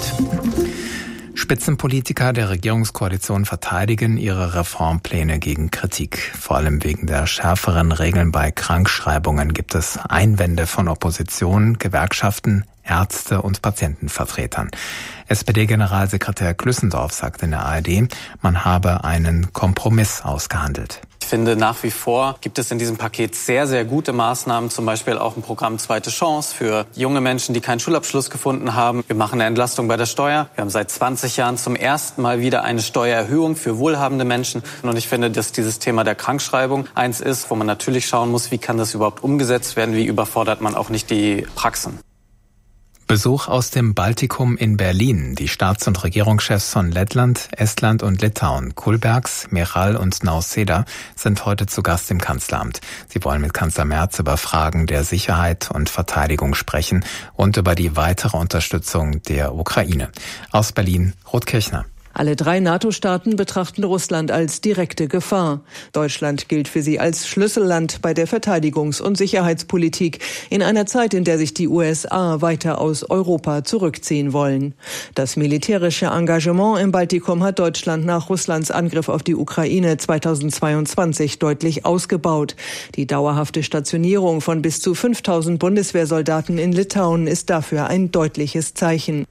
Spitzenpolitiker der Regierungskoalition verteidigen ihre Reformpläne gegen Kritik. Vor allem wegen der schärferen Regeln bei Krankschreibungen gibt es Einwände von Opposition, Gewerkschaften, Ärzte und Patientenvertretern. S P D-Generalsekretär Glüssendorf sagt in der A R D, man habe einen Kompromiss ausgehandelt. Ich finde, nach wie vor gibt es in diesem Paket sehr, sehr gute Maßnahmen, zum Beispiel auch ein Programm Zweite Chance für junge Menschen, die keinen Schulabschluss gefunden haben. Wir machen eine Entlastung bei der Steuer. Wir haben seit zwanzig Jahren zum ersten Mal wieder eine Steuererhöhung für wohlhabende Menschen. Und ich finde, dass dieses Thema der Krankschreibung eins ist, wo man natürlich schauen muss, wie kann das überhaupt umgesetzt werden, wie überfordert man auch nicht die Praxen. Besuch aus dem Baltikum in Berlin. Die Staats- und Regierungschefs von Lettland, Estland und Litauen, Kulbergs, Meral und Nauseda, sind heute zu Gast im Kanzleramt. Sie wollen mit Kanzler Merz über Fragen der Sicherheit und Verteidigung sprechen und über die weitere Unterstützung der Ukraine. Aus Berlin, Ruth Kirchner. Alle drei NATO-Staaten betrachten Russland als direkte Gefahr. Deutschland gilt für sie als Schlüsselland bei der Verteidigungs- und Sicherheitspolitik in einer Zeit, in der sich die U S A weiter aus Europa zurückziehen wollen. Das militärische Engagement im Baltikum hat Deutschland nach Russlands Angriff auf die Ukraine zweitausendzweiundzwanzig deutlich ausgebaut. Die dauerhafte Stationierung von bis zu fünftausend Bundeswehrsoldaten in Litauen ist dafür ein deutliches Zeichen.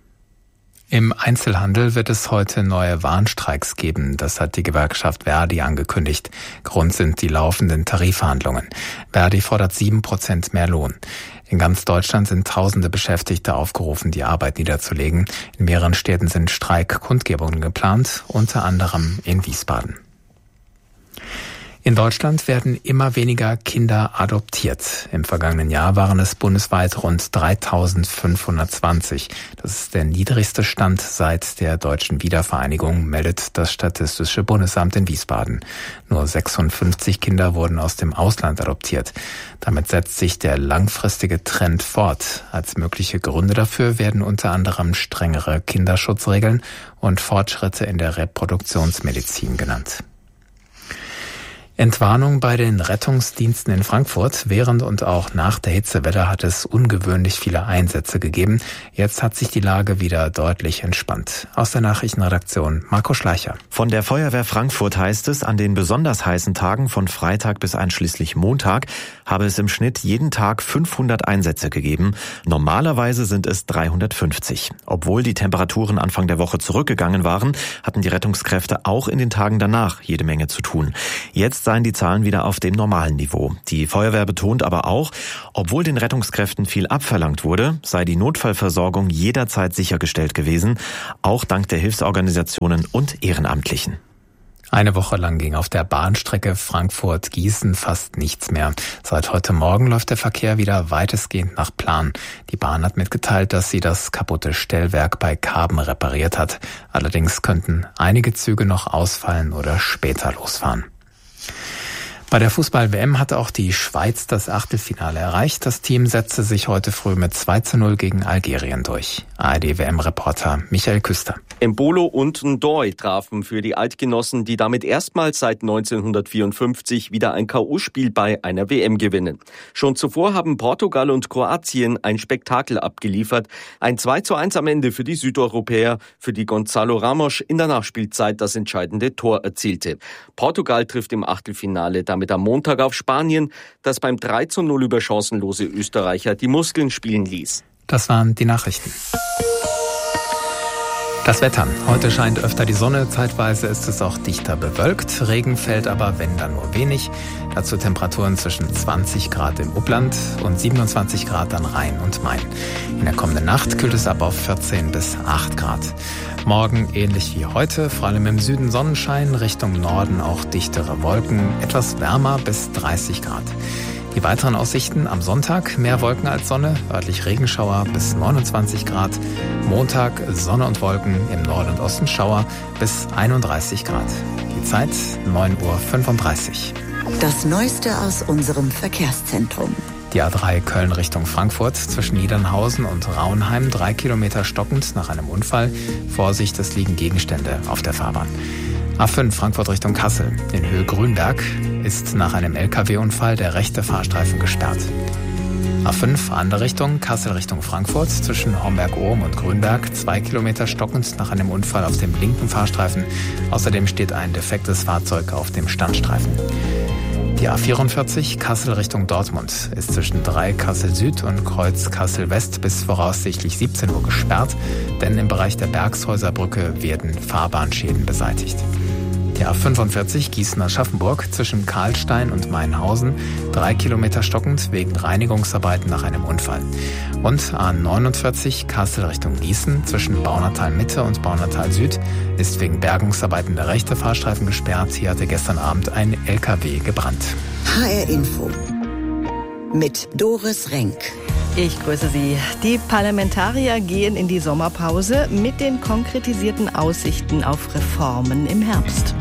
Im Einzelhandel wird es heute neue Warnstreiks geben. Das hat die Gewerkschaft Verdi angekündigt. Grund sind die laufenden Tarifverhandlungen. Verdi fordert sieben Prozent mehr Lohn. In ganz Deutschland sind tausende Beschäftigte aufgerufen, die Arbeit niederzulegen. In mehreren Städten sind Streikkundgebungen geplant, unter anderem in Wiesbaden. In Deutschland werden immer weniger Kinder adoptiert. Im vergangenen Jahr waren es bundesweit rund dreitausendfünfhundertzwanzig. Das ist der niedrigste Stand seit der deutschen Wiedervereinigung, meldet das Statistische Bundesamt in Wiesbaden. Nur sechsundfünfzig Kinder wurden aus dem Ausland adoptiert. Damit setzt sich der langfristige Trend fort. Als mögliche Gründe dafür werden unter anderem strengere Kinderschutzregeln und Fortschritte in der Reproduktionsmedizin genannt. Entwarnung bei den Rettungsdiensten in Frankfurt. Während und auch nach der Hitzewelle hat es ungewöhnlich viele Einsätze gegeben. Jetzt hat sich die Lage wieder deutlich entspannt. Aus der Nachrichtenredaktion Marco Schleicher. Von der Feuerwehr Frankfurt heißt es, an den besonders heißen Tagen von Freitag bis einschließlich Montag habe es im Schnitt jeden Tag fünfhundert Einsätze gegeben. Normalerweise sind es dreihundertfünfzig. Obwohl die Temperaturen Anfang der Woche zurückgegangen waren, hatten die Rettungskräfte auch in den Tagen danach jede Menge zu tun. Jetzt seien die Zahlen wieder auf dem normalen Niveau. Die Feuerwehr betont aber auch, obwohl den Rettungskräften viel abverlangt wurde, sei die Notfallversorgung jederzeit sichergestellt gewesen, auch dank der Hilfsorganisationen und Ehrenamtlichen. Eine Woche lang ging auf der Bahnstrecke Frankfurt-Gießen fast nichts mehr. Seit heute Morgen läuft der Verkehr wieder weitestgehend nach Plan. Die Bahn hat mitgeteilt, dass sie das kaputte Stellwerk bei Karben repariert hat. Allerdings könnten einige Züge noch ausfallen oder später losfahren. Bei der Fußball-W M hatte auch die Schweiz das Achtelfinale erreicht. Das Team setzte sich heute früh mit zwei zu null gegen Algerien durch. A R D-W M-Reporter Michael Küster. Embolo und Ndoye trafen für die Eidgenossen, die damit erstmals seit neunzehnhundertvierundfünfzig wieder ein K O-Spiel bei einer W M gewinnen. Schon zuvor haben Portugal und Kroatien ein Spektakel abgeliefert. Ein zwei zu eins am Ende für die Südeuropäer, für die Gonzalo Ramos in der Nachspielzeit das entscheidende Tor erzielte. Portugal trifft im Achtelfinale damit am Montag auf Spanien, das beim drei zu null über chancenlose Österreicher die Muskeln spielen ließ. Das waren die Nachrichten. Das Wetter. Heute scheint öfter die Sonne, zeitweise ist es auch dichter bewölkt. Regen fällt aber, wenn dann nur wenig. Dazu Temperaturen zwischen zwanzig Grad im Upland und siebenundzwanzig Grad an Rhein und Main. In der kommenden Nacht kühlt es ab auf vierzehn bis acht Grad. Morgen ähnlich wie heute, vor allem im Süden Sonnenschein, Richtung Norden auch dichtere Wolken, etwas wärmer bis dreißig Grad. Die weiteren Aussichten am Sonntag, mehr Wolken als Sonne, örtlich Regenschauer bis neunundzwanzig Grad. Montag Sonne und Wolken, im Norden und Osten Schauer bis einunddreißig Grad. Die Zeit neun Uhr fünfunddreißig. Das Neueste aus unserem Verkehrszentrum. Die A drei Köln Richtung Frankfurt zwischen Niedernhausen und Raunheim, drei Kilometer stockend nach einem Unfall. Vorsicht, es liegen Gegenstände auf der Fahrbahn. A fünf Frankfurt Richtung Kassel. In Höhe Grünberg ist nach einem L K W-Unfall der rechte Fahrstreifen gesperrt. A fünf andere Richtung, Kassel Richtung Frankfurt zwischen Homberg-Ohm und Grünberg, zwei Kilometer stockend nach einem Unfall auf dem linken Fahrstreifen. Außerdem steht ein defektes Fahrzeug auf dem Standstreifen. Die A vierundvierzig Kassel Richtung Dortmund ist zwischen drei Kassel Süd und Kreuz Kassel West bis voraussichtlich siebzehn Uhr gesperrt, denn im Bereich der Bergshäuserbrücke werden Fahrbahnschäden beseitigt. Die A fünfundvierzig Gießen-Aschaffenburg zwischen Karlstein und Mainhausen, drei Kilometer stockend wegen Reinigungsarbeiten nach einem Unfall. Und A neunundvierzig Kassel Richtung Gießen zwischen Baunatal Mitte und Baunatal Süd ist wegen Bergungsarbeiten der rechte Fahrstreifen gesperrt. Hier hatte gestern Abend ein L K W gebrannt. H R Info mit Doris Renk. Ich grüße Sie. Die Parlamentarier gehen in die Sommerpause mit den konkretisierten Aussichten auf Reformen im Herbst.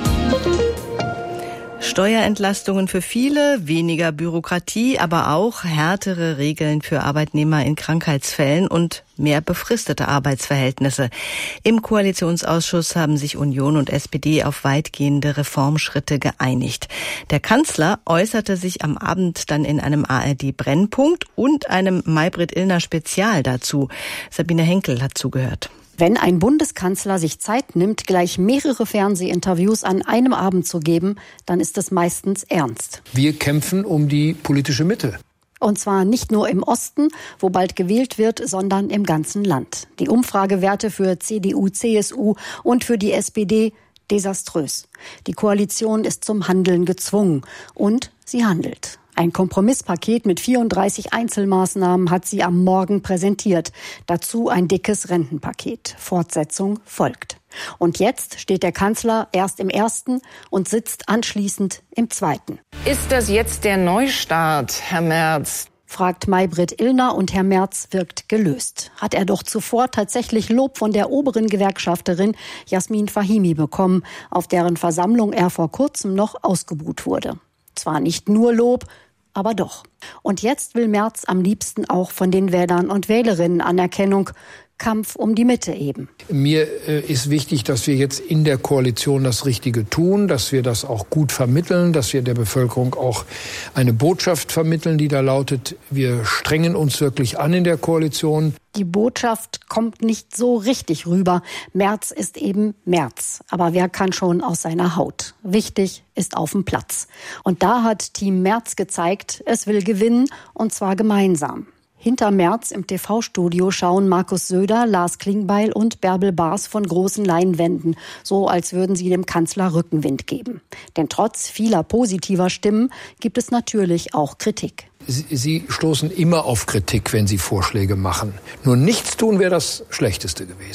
Steuerentlastungen für viele, weniger Bürokratie, aber auch härtere Regeln für Arbeitnehmer in Krankheitsfällen und mehr befristete Arbeitsverhältnisse. Im Koalitionsausschuss haben sich Union und S P D auf weitgehende Reformschritte geeinigt. Der Kanzler äußerte sich am Abend dann in einem A R D-Brennpunkt und einem Maybrit Illner Spezial dazu. Sabine Henkel hat zugehört. Wenn ein Bundeskanzler sich Zeit nimmt, gleich mehrere Fernsehinterviews an einem Abend zu geben, dann ist es meistens ernst. Wir kämpfen um die politische Mitte. Und zwar nicht nur im Osten, wo bald gewählt wird, sondern im ganzen Land. Die Umfragewerte für C D U, C S U und für die S P D desaströs. Die Koalition ist zum Handeln gezwungen und sie handelt. Ein Kompromisspaket mit vierunddreißig Einzelmaßnahmen hat sie am Morgen präsentiert. Dazu ein dickes Rentenpaket. Fortsetzung folgt. Und jetzt steht der Kanzler erst im ersten und sitzt anschließend im zweiten. Ist das jetzt der Neustart, Herr Merz? Fragt Maybrit Illner und Herr Merz wirkt gelöst. Hat er doch zuvor tatsächlich Lob von der oberen Gewerkschafterin Jasmin Fahimi bekommen, auf deren Versammlung er vor kurzem noch ausgebuht wurde. Zwar nicht nur Lob, aber doch. Und jetzt will Merz am liebsten auch von den Wählern und Wählerinnen Anerkennung. Kampf um die Mitte eben. Mir äh, ist wichtig, dass wir jetzt in der Koalition das Richtige tun, dass wir das auch gut vermitteln, dass wir der Bevölkerung auch eine Botschaft vermitteln, die da lautet, wir strengen uns wirklich an in der Koalition. Die Botschaft kommt nicht so richtig rüber. Merz ist eben Merz. Aber wer kann schon aus seiner Haut? Wichtig ist auf dem Platz. Und da hat Team Merz gezeigt, es will gewinnen, und zwar gemeinsam. Hinter Merz im T V-Studio schauen Markus Söder, Lars Klingbeil und Bärbel Baas von großen Leinwänden, so als würden sie dem Kanzler Rückenwind geben. Denn trotz vieler positiver Stimmen gibt es natürlich auch Kritik. Sie, sie stoßen immer auf Kritik, wenn Sie Vorschläge machen. Nur nichts tun wäre das Schlechteste gewesen.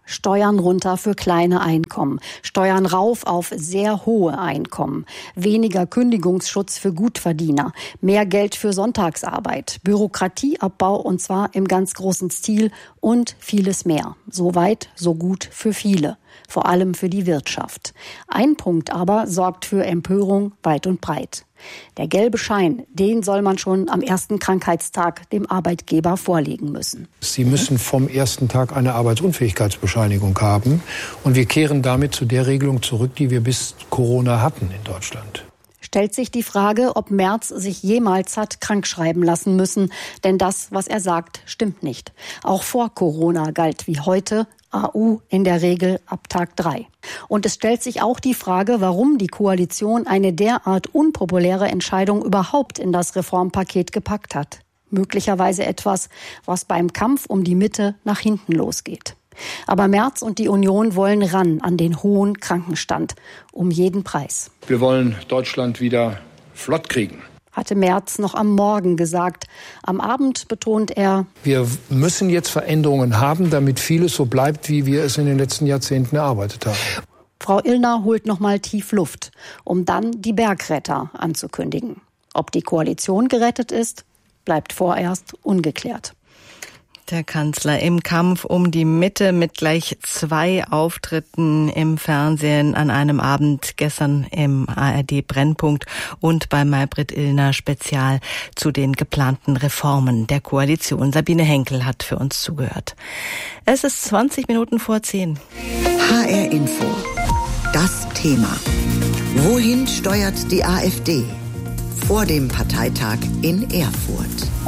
Steuern runter für kleine Einkommen, Steuern rauf auf sehr hohe Einkommen, weniger Kündigungsschutz für Gutverdiener, mehr Geld für Sonntagsarbeit, Bürokratieabbau und zwar im ganz großen Stil und vieles mehr. So weit, so gut für viele, vor allem für die Wirtschaft. Ein Punkt aber sorgt für Empörung weit und breit. Der gelbe Schein, den soll man schon am ersten Krankheitstag dem Arbeitgeber vorlegen müssen. Sie müssen vom ersten Tag eine Arbeitsunfähigkeitsbescheinigung haben. Und wir kehren damit zu der Regelung zurück, die wir bis Corona hatten in Deutschland. Stellt sich die Frage, ob Merz sich jemals hat krankschreiben lassen müssen. Denn das, was er sagt, stimmt nicht. Auch vor Corona galt wie heute A U in der Regel ab Tag drei. Und es stellt sich auch die Frage, warum die Koalition eine derart unpopuläre Entscheidung überhaupt in das Reformpaket gepackt hat. Möglicherweise etwas, was beim Kampf um die Mitte nach hinten losgeht. Aber Merz und die Union wollen ran an den hohen Krankenstand. Um jeden Preis. Wir wollen Deutschland wieder flott kriegen, hatte Merz noch am Morgen gesagt. Am Abend betont er: Wir müssen jetzt Veränderungen haben, damit vieles so bleibt, wie wir es in den letzten Jahrzehnten erarbeitet haben. Frau Illner holt noch mal tief Luft, um dann die Bergretter anzukündigen. Ob die Koalition gerettet ist, bleibt vorerst ungeklärt. Der Kanzler im Kampf um die Mitte mit gleich zwei Auftritten im Fernsehen an einem Abend, gestern im A R D Brennpunkt und bei Maybrit Illner Spezial zu den geplanten Reformen der Koalition. Sabine Henkel hat für uns zugehört. Es ist zwanzig Minuten vor zehn. H R Info. Das Thema. Wohin steuert die AfD? Vor dem Parteitag in Erfurt.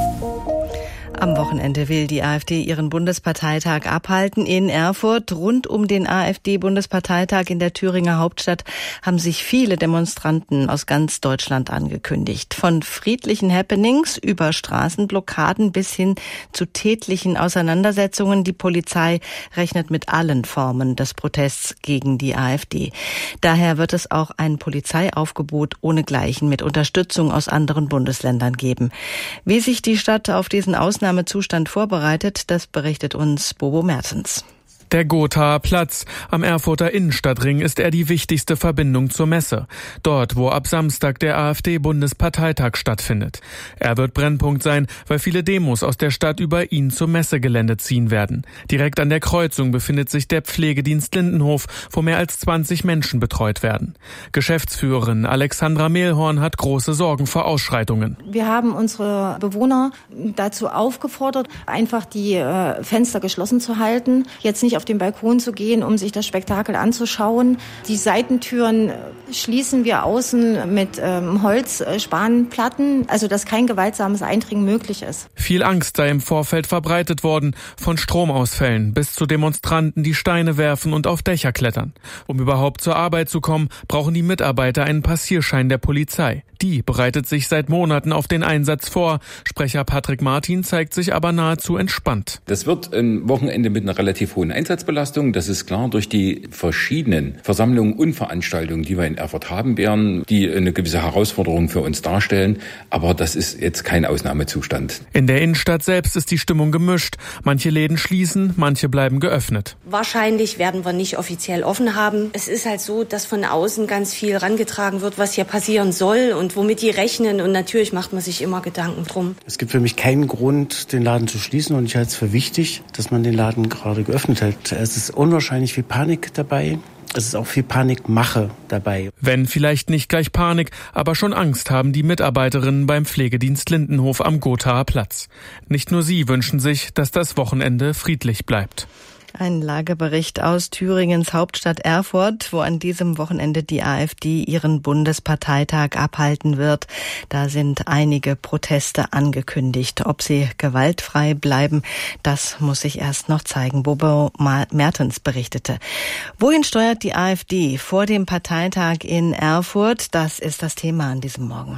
Am Wochenende will die AfD ihren Bundesparteitag abhalten in Erfurt. Rund um den AfD-Bundesparteitag in der Thüringer Hauptstadt haben sich viele Demonstranten aus ganz Deutschland angekündigt. Von friedlichen Happenings über Straßenblockaden bis hin zu tätlichen Auseinandersetzungen. Die Polizei rechnet mit allen Formen des Protests gegen die AfD. Daher wird es auch ein Polizeiaufgebot ohnegleichen mit Unterstützung aus anderen Bundesländern geben. Wie sich die Stadt auf diesen Ausnahmezustand vorbereitet, das berichtet uns Bobo Mertens. Der Gothaer Platz am Erfurter Innenstadtring ist er die wichtigste Verbindung zur Messe. Dort, wo ab Samstag der AfD-Bundesparteitag stattfindet. Er wird Brennpunkt sein, weil viele Demos aus der Stadt über ihn zum Messegelände ziehen werden. Direkt an der Kreuzung befindet sich der Pflegedienst Lindenhof, wo mehr als zwanzig Menschen betreut werden. Geschäftsführerin Alexandra Mehlhorn hat große Sorgen vor Ausschreitungen. Wir haben unsere Bewohner dazu aufgefordert, einfach die äh, Fenster geschlossen zu halten, jetzt nicht auf den Balkon zu gehen, um sich das Spektakel anzuschauen. Die Seitentüren schließen wir außen mit ähm, Holzspanplatten, also dass kein gewaltsames Eindringen möglich ist. Viel Angst sei im Vorfeld verbreitet worden, von Stromausfällen bis zu Demonstranten, die Steine werfen und auf Dächer klettern. Um überhaupt zur Arbeit zu kommen, brauchen die Mitarbeiter einen Passierschein der Polizei. Die bereitet sich seit Monaten auf den Einsatz vor. Sprecher Patrick Martin zeigt sich aber nahezu entspannt. Das wird ein Wochenende mit einer relativ hohen Einsatzbelastung. Das ist klar durch die verschiedenen Versammlungen und Veranstaltungen, die wir in Erfurt haben werden, die eine gewisse Herausforderung für uns darstellen. Aber das ist jetzt kein Ausnahmezustand. In der Innenstadt selbst ist die Stimmung gemischt. Manche Läden schließen, manche bleiben geöffnet. Wahrscheinlich werden wir nicht offiziell offen haben. Es ist halt so, dass von außen ganz viel herangetragen wird, was hier passieren soll und womit die rechnen. Und natürlich macht man sich immer Gedanken drum. Es gibt für mich keinen Grund, den Laden zu schließen. Und ich halte es für wichtig, dass man den Laden gerade geöffnet hat. Es ist unwahrscheinlich viel Panik dabei. Es ist auch viel Panikmache dabei. Wenn vielleicht nicht gleich Panik, aber schon Angst haben die Mitarbeiterinnen beim Pflegedienst Lindenhof am Gothaer Platz. Nicht nur sie wünschen sich, dass das Wochenende friedlich bleibt. Ein Lagebericht aus Thüringens Hauptstadt Erfurt, wo an diesem Wochenende die AfD ihren Bundesparteitag abhalten wird. Da sind einige Proteste angekündigt. Ob sie gewaltfrei bleiben, das muss sich erst noch zeigen. Bobo Mertens berichtete. Wohin steuert die AfD vor dem Parteitag in Erfurt? Das ist das Thema an diesem Morgen.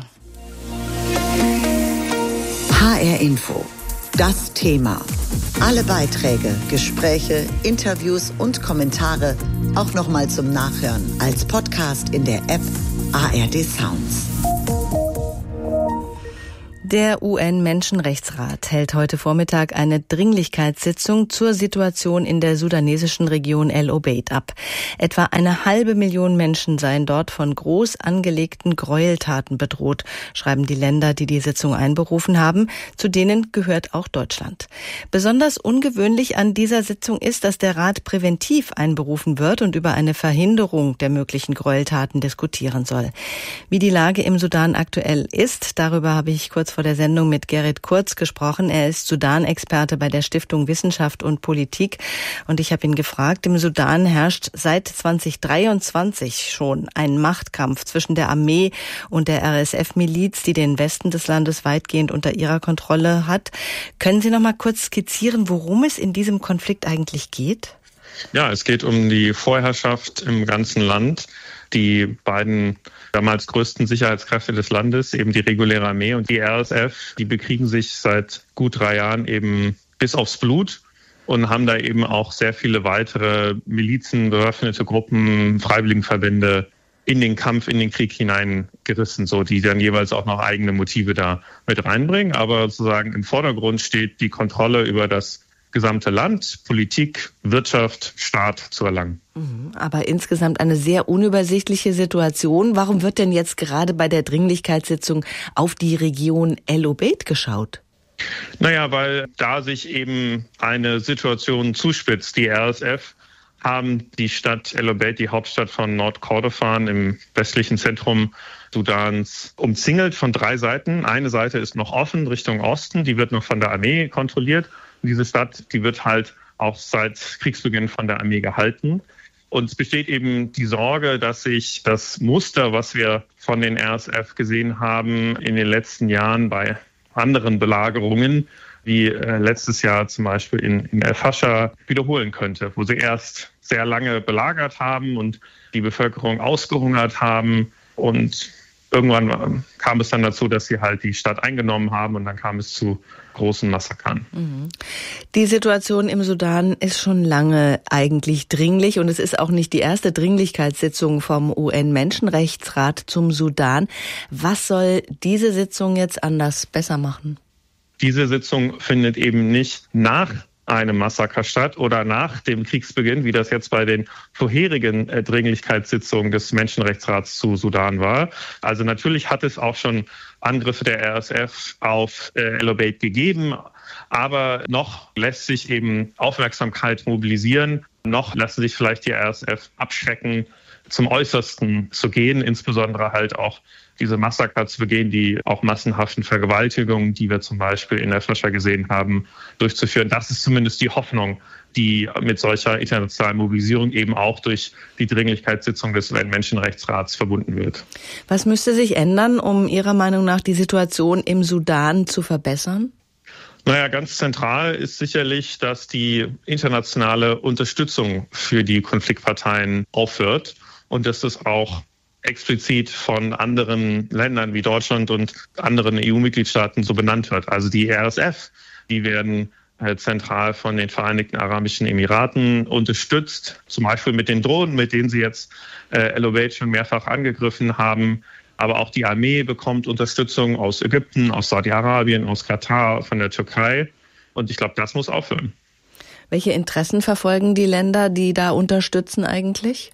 H R Info. Das Thema. Alle Beiträge, Gespräche, Interviews und Kommentare auch nochmal zum Nachhören als Podcast in der App A R D Sounds. Der U N-Menschenrechtsrat hält heute Vormittag eine Dringlichkeitssitzung zur Situation in der sudanesischen Region El Obeid ab. Etwa eine halbe Million Menschen seien dort von groß angelegten Gräueltaten bedroht, schreiben die Länder, die die Sitzung einberufen haben. Zu denen gehört auch Deutschland. Besonders ungewöhnlich an dieser Sitzung ist, dass der Rat präventiv einberufen wird und über eine Verhinderung der möglichen Gräueltaten diskutieren soll. Wie die Lage im Sudan aktuell ist, darüber habe ich kurz vor der Sendung mit Gerrit Kurz gesprochen. Er ist Sudan-Experte bei der Stiftung Wissenschaft und Politik. Und ich habe ihn gefragt, im Sudan herrscht seit zweitausenddreiundzwanzig schon ein Machtkampf zwischen der Armee und der R S F-Miliz, die den Westen des Landes weitgehend unter ihrer Kontrolle hat. Können Sie noch mal kurz skizzieren, worum es in diesem Konflikt eigentlich geht? Ja, es geht um die Vorherrschaft im ganzen Land. Die beiden damals größten Sicherheitskräfte des Landes, eben die reguläre Armee und die R S F, die bekriegen sich seit gut drei Jahren eben bis aufs Blut und haben da eben auch sehr viele weitere Milizen, bewaffnete Gruppen, Freiwilligenverbände in den Kampf, in den Krieg hineingerissen, so die dann jeweils auch noch eigene Motive da mit reinbringen. Aber sozusagen im Vordergrund steht die Kontrolle über das gesamte Land, Politik, Wirtschaft, Staat zu erlangen. Aber insgesamt eine sehr unübersichtliche Situation. Warum wird denn jetzt gerade bei der Dringlichkeitssitzung auf die Region El Obeid geschaut? Naja, weil da sich eben eine Situation zuspitzt. Die R S F haben die Stadt El Obeid, die Hauptstadt von Nordkordofan im westlichen Zentrum Sudans, umzingelt von drei Seiten. Eine Seite ist noch offen Richtung Osten, die wird noch von der Armee kontrolliert. Und diese Stadt, die wird halt auch seit Kriegsbeginn von der Armee gehalten. Und es besteht eben die Sorge, dass sich das Muster, was wir von den R S F gesehen haben in den letzten Jahren bei anderen Belagerungen, wie äh, letztes Jahr zum Beispiel in, in El Fasher, wiederholen könnte, wo sie erst sehr lange belagert haben und die Bevölkerung ausgehungert haben. Und irgendwann kam es dann dazu, dass sie halt die Stadt eingenommen haben und dann kam es zu großen Massakern. Die Situation im Sudan ist schon lange eigentlich dringlich und es ist auch nicht die erste Dringlichkeitssitzung vom U N-Menschenrechtsrat zum Sudan. Was soll diese Sitzung jetzt anders besser machen? Diese Sitzung findet eben nicht nach einem Massaker statt oder nach dem Kriegsbeginn, wie das jetzt bei den vorherigen äh, Dringlichkeitssitzungen des Menschenrechtsrats zu Sudan war. Also natürlich hat es auch schon Angriffe der R S F auf äh, El Obeid gegeben, aber noch lässt sich eben Aufmerksamkeit mobilisieren, noch lassen sich vielleicht die R S F abschrecken, zum Äußersten zu gehen, insbesondere halt auch diese Massaker zu begehen, die auch massenhaften Vergewaltigungen, die wir zum Beispiel in El Fasher gesehen haben, durchzuführen. Das ist zumindest die Hoffnung, die mit solcher internationalen Mobilisierung eben auch durch die Dringlichkeitssitzung des U N-Menschenrechtsrats verbunden wird. Was müsste sich ändern, um Ihrer Meinung nach die Situation im Sudan zu verbessern? Naja, ganz zentral ist sicherlich, dass die internationale Unterstützung für die Konfliktparteien aufhört und dass das auch explizit von anderen Ländern wie Deutschland und anderen E U-Mitgliedstaaten so benannt wird. Also die R S F, die werden äh, zentral von den Vereinigten Arabischen Emiraten unterstützt, zum Beispiel mit den Drohnen, mit denen sie jetzt äh, El Obeid schon mehrfach angegriffen haben. Aber auch die Armee bekommt Unterstützung aus Ägypten, aus Saudi-Arabien, aus Katar, von der Türkei. Und ich glaube, das muss aufhören. Welche Interessen verfolgen die Länder, die da unterstützen eigentlich?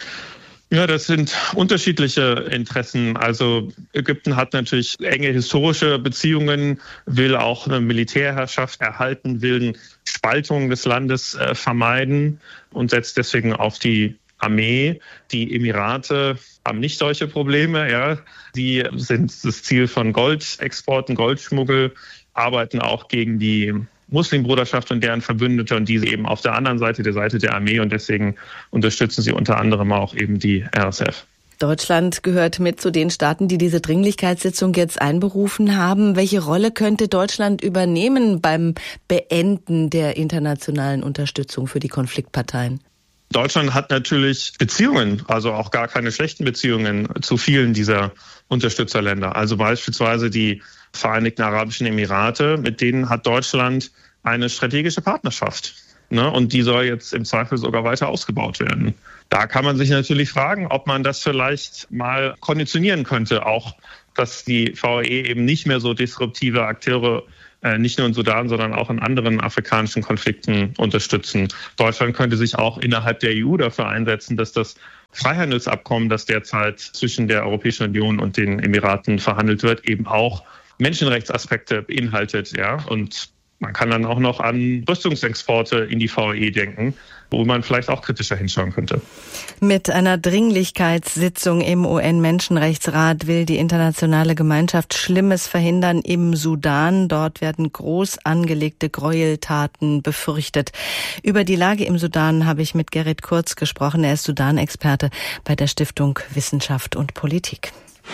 Ja, das sind unterschiedliche Interessen. Also Ägypten hat natürlich enge historische Beziehungen, will auch eine Militärherrschaft erhalten, will eine Spaltung des Landes äh, vermeiden und setzt deswegen auf die Armee. Die Emirate haben nicht solche Probleme. Ja. Die sind das Ziel von Goldexporten, Goldschmuggel, arbeiten auch gegen die Muslimbruderschaft und deren Verbündete und diese eben auf der anderen Seite, der Seite der Armee, und deswegen unterstützen sie unter anderem auch eben die R S F. Deutschland gehört mit zu den Staaten, die diese Dringlichkeitssitzung jetzt einberufen haben. Welche Rolle könnte Deutschland übernehmen beim Beenden der internationalen Unterstützung für die Konfliktparteien? Deutschland hat natürlich Beziehungen, also auch gar keine schlechten Beziehungen zu vielen dieser Unterstützerländer. Also beispielsweise die Vereinigten Arabischen Emirate, mit denen hat Deutschland eine strategische Partnerschaft. Ne? Und die soll jetzt im Zweifel sogar weiter ausgebaut werden. Da kann man sich natürlich fragen, ob man das vielleicht mal konditionieren könnte, auch dass die V A E eben nicht mehr so disruptive Akteure äh, nicht nur in Sudan, sondern auch in anderen afrikanischen Konflikten unterstützen. Deutschland könnte sich auch innerhalb der E U dafür einsetzen, dass das Freihandelsabkommen, das derzeit zwischen der Europäischen Union und den Emiraten verhandelt wird, eben auch Menschenrechtsaspekte beinhaltet, ja. Und man kann dann auch noch an Rüstungsexporte in die V A E denken, wo man vielleicht auch kritischer hinschauen könnte. Mit einer Dringlichkeitssitzung im U N-Menschenrechtsrat will die internationale Gemeinschaft Schlimmes verhindern im Sudan. Dort werden groß angelegte Gräueltaten befürchtet. Über die Lage im Sudan habe ich mit Gerrit Kurz gesprochen. Er ist Sudan-Experte bei der Stiftung Wissenschaft und Politik.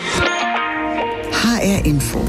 H R Info.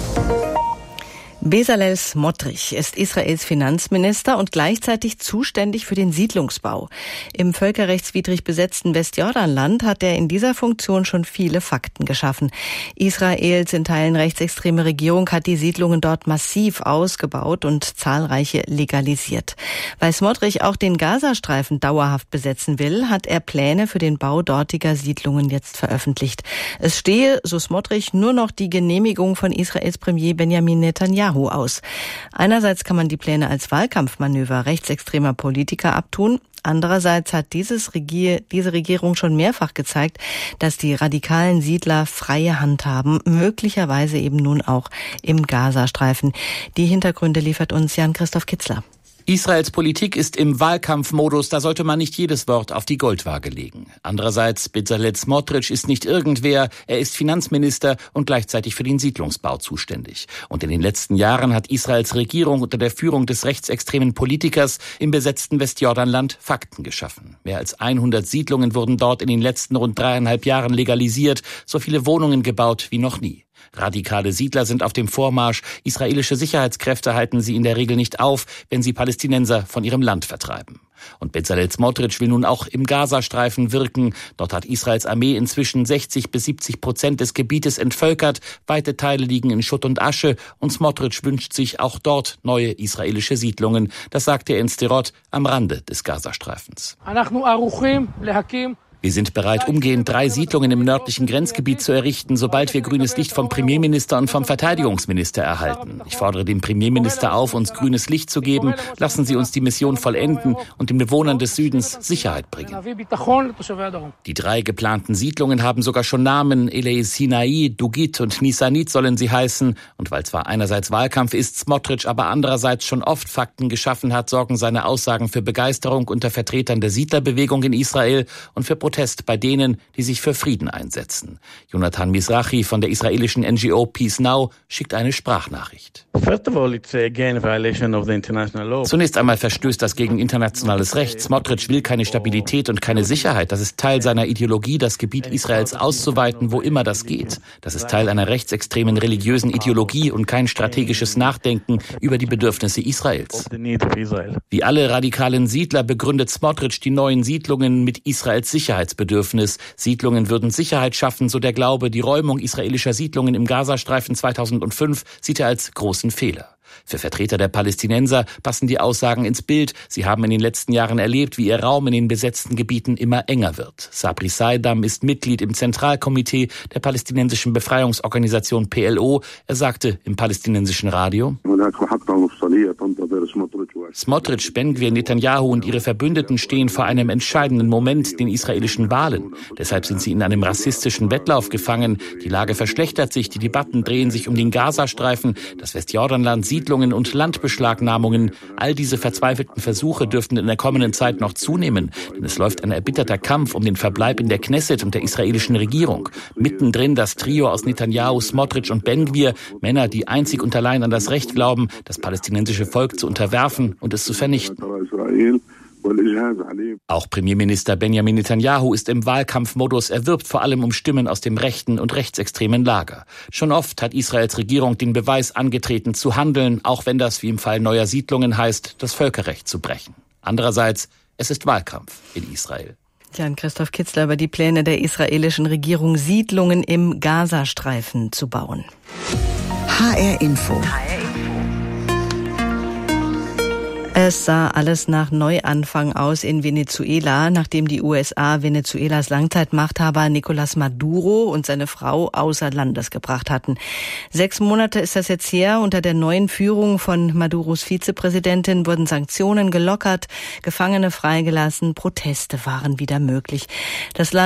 Bezalel Smotrich ist Israels Finanzminister und gleichzeitig zuständig für den Siedlungsbau. Im völkerrechtswidrig besetzten Westjordanland hat er in dieser Funktion schon viele Fakten geschaffen. Israels in Teilen rechtsextreme Regierung hat die Siedlungen dort massiv ausgebaut und zahlreiche legalisiert. Weil Smotrich auch den Gazastreifen dauerhaft besetzen will, hat er Pläne für den Bau dortiger Siedlungen jetzt veröffentlicht. Es stehe, so Smotrich, nur noch die Genehmigung von Israels Premier Benjamin Netanyahu aus. Einerseits kann man die Pläne als Wahlkampfmanöver rechtsextremer Politiker abtun. Andererseits hat dieses Regier, diese Regierung schon mehrfach gezeigt, dass die radikalen Siedler freie Hand haben, möglicherweise eben nun auch im Gazastreifen. Die Hintergründe liefert uns Jan-Christoph Kitzler. Israels Politik ist im Wahlkampfmodus, da sollte man nicht jedes Wort auf die Goldwaage legen. Andererseits, Bezalel Smotrich ist nicht irgendwer, er ist Finanzminister und gleichzeitig für den Siedlungsbau zuständig. Und in den letzten Jahren hat Israels Regierung unter der Führung des rechtsextremen Politikers im besetzten Westjordanland Fakten geschaffen. Mehr als hundert Siedlungen wurden dort in den letzten rund dreieinhalb Jahren legalisiert, so viele Wohnungen gebaut wie noch nie. Radikale Siedler sind auf dem Vormarsch. Israelische Sicherheitskräfte halten sie in der Regel nicht auf, wenn sie Palästinenser von ihrem Land vertreiben. Und Bezalel Smotrich will nun auch im Gazastreifen wirken. Dort hat Israels Armee inzwischen sechzig bis siebzig Prozent des Gebietes entvölkert. Weite Teile liegen in Schutt und Asche. Und Smotrich wünscht sich auch dort neue israelische Siedlungen. Das sagte er in Sderot am Rande des Gazastreifens. Wir sind bereit, umgehend drei Siedlungen im nördlichen Grenzgebiet zu errichten, sobald wir grünes Licht vom Premierminister und vom Verteidigungsminister erhalten. Ich fordere den Premierminister auf, uns grünes Licht zu geben. Lassen Sie uns die Mission vollenden und den Bewohnern des Südens Sicherheit bringen. Die drei geplanten Siedlungen haben sogar schon Namen. Elei Sinai, Dugit und Nisanit sollen sie heißen. Und weil zwar einerseits Wahlkampf ist, Smotrich aber andererseits schon oft Fakten geschaffen hat, sorgen seine Aussagen für Begeisterung unter Vertretern der Siedlerbewegung in Israel und für Protest bei denen, die sich für Frieden einsetzen. Jonathan Mizrahi von der israelischen N G O Peace Now schickt eine Sprachnachricht. Zunächst einmal verstößt das gegen internationales Recht. Smotrich will keine Stabilität und keine Sicherheit. Das ist Teil seiner Ideologie, das Gebiet Israels auszuweiten, wo immer das geht. Das ist Teil einer rechtsextremen religiösen Ideologie und kein strategisches Nachdenken über die Bedürfnisse Israels. Wie alle radikalen Siedler begründet Smotrich die neuen Siedlungen mit Israels Sicherheit. Bedürfnis. Siedlungen würden Sicherheit schaffen, so der Glaube. Die Räumung israelischer Siedlungen im Gazastreifen zweitausendfünf sieht er als großen Fehler. Für Vertreter der Palästinenser passen die Aussagen ins Bild. Sie haben in den letzten Jahren erlebt, wie ihr Raum in den besetzten Gebieten immer enger wird. Sabri Saidam ist Mitglied im Zentralkomitee der palästinensischen Befreiungsorganisation P L O. Er sagte im palästinensischen Radio: Smotrich, Ben-Gvir, Netanyahu und ihre Verbündeten stehen vor einem entscheidenden Moment, den israelischen Wahlen. Deshalb sind sie in einem rassistischen Wettlauf gefangen. Die Lage verschlechtert sich, die Debatten drehen sich um den Gazastreifen, das Westjordanland, Siedlungen und Landbeschlagnahmungen. All diese verzweifelten Versuche dürften in der kommenden Zeit noch zunehmen, denn es läuft ein erbitterter Kampf um den Verbleib in der Knesset und der israelischen Regierung. Mittendrin das Trio aus Netanyahu, Smotrich und Ben-Gvir, Männer, die einzig und allein an das Recht glauben, das palästinensische Volk zu unterwerfen und es zu vernichten. Auch Premierminister Benjamin Netanyahu ist im Wahlkampfmodus. Er wirbt vor allem um Stimmen aus dem rechten und rechtsextremen Lager. Schon oft hat Israels Regierung den Beweis angetreten zu handeln, auch wenn das wie im Fall neuer Siedlungen heißt, das Völkerrecht zu brechen. Andererseits, es ist Wahlkampf in Israel. Jan-Christoph Kitzler über die Pläne der israelischen Regierung, Siedlungen im Gazastreifen zu bauen. H R Info. Es sah alles nach Neuanfang aus in Venezuela, nachdem die U S A Venezuelas Langzeitmachthaber Nicolás Maduro und seine Frau außer Landes gebracht hatten. Sechs Monate ist das jetzt her. Unter der neuen Führung von Maduros Vizepräsidentin wurden Sanktionen gelockert, Gefangene freigelassen, Proteste waren wieder möglich. Das Land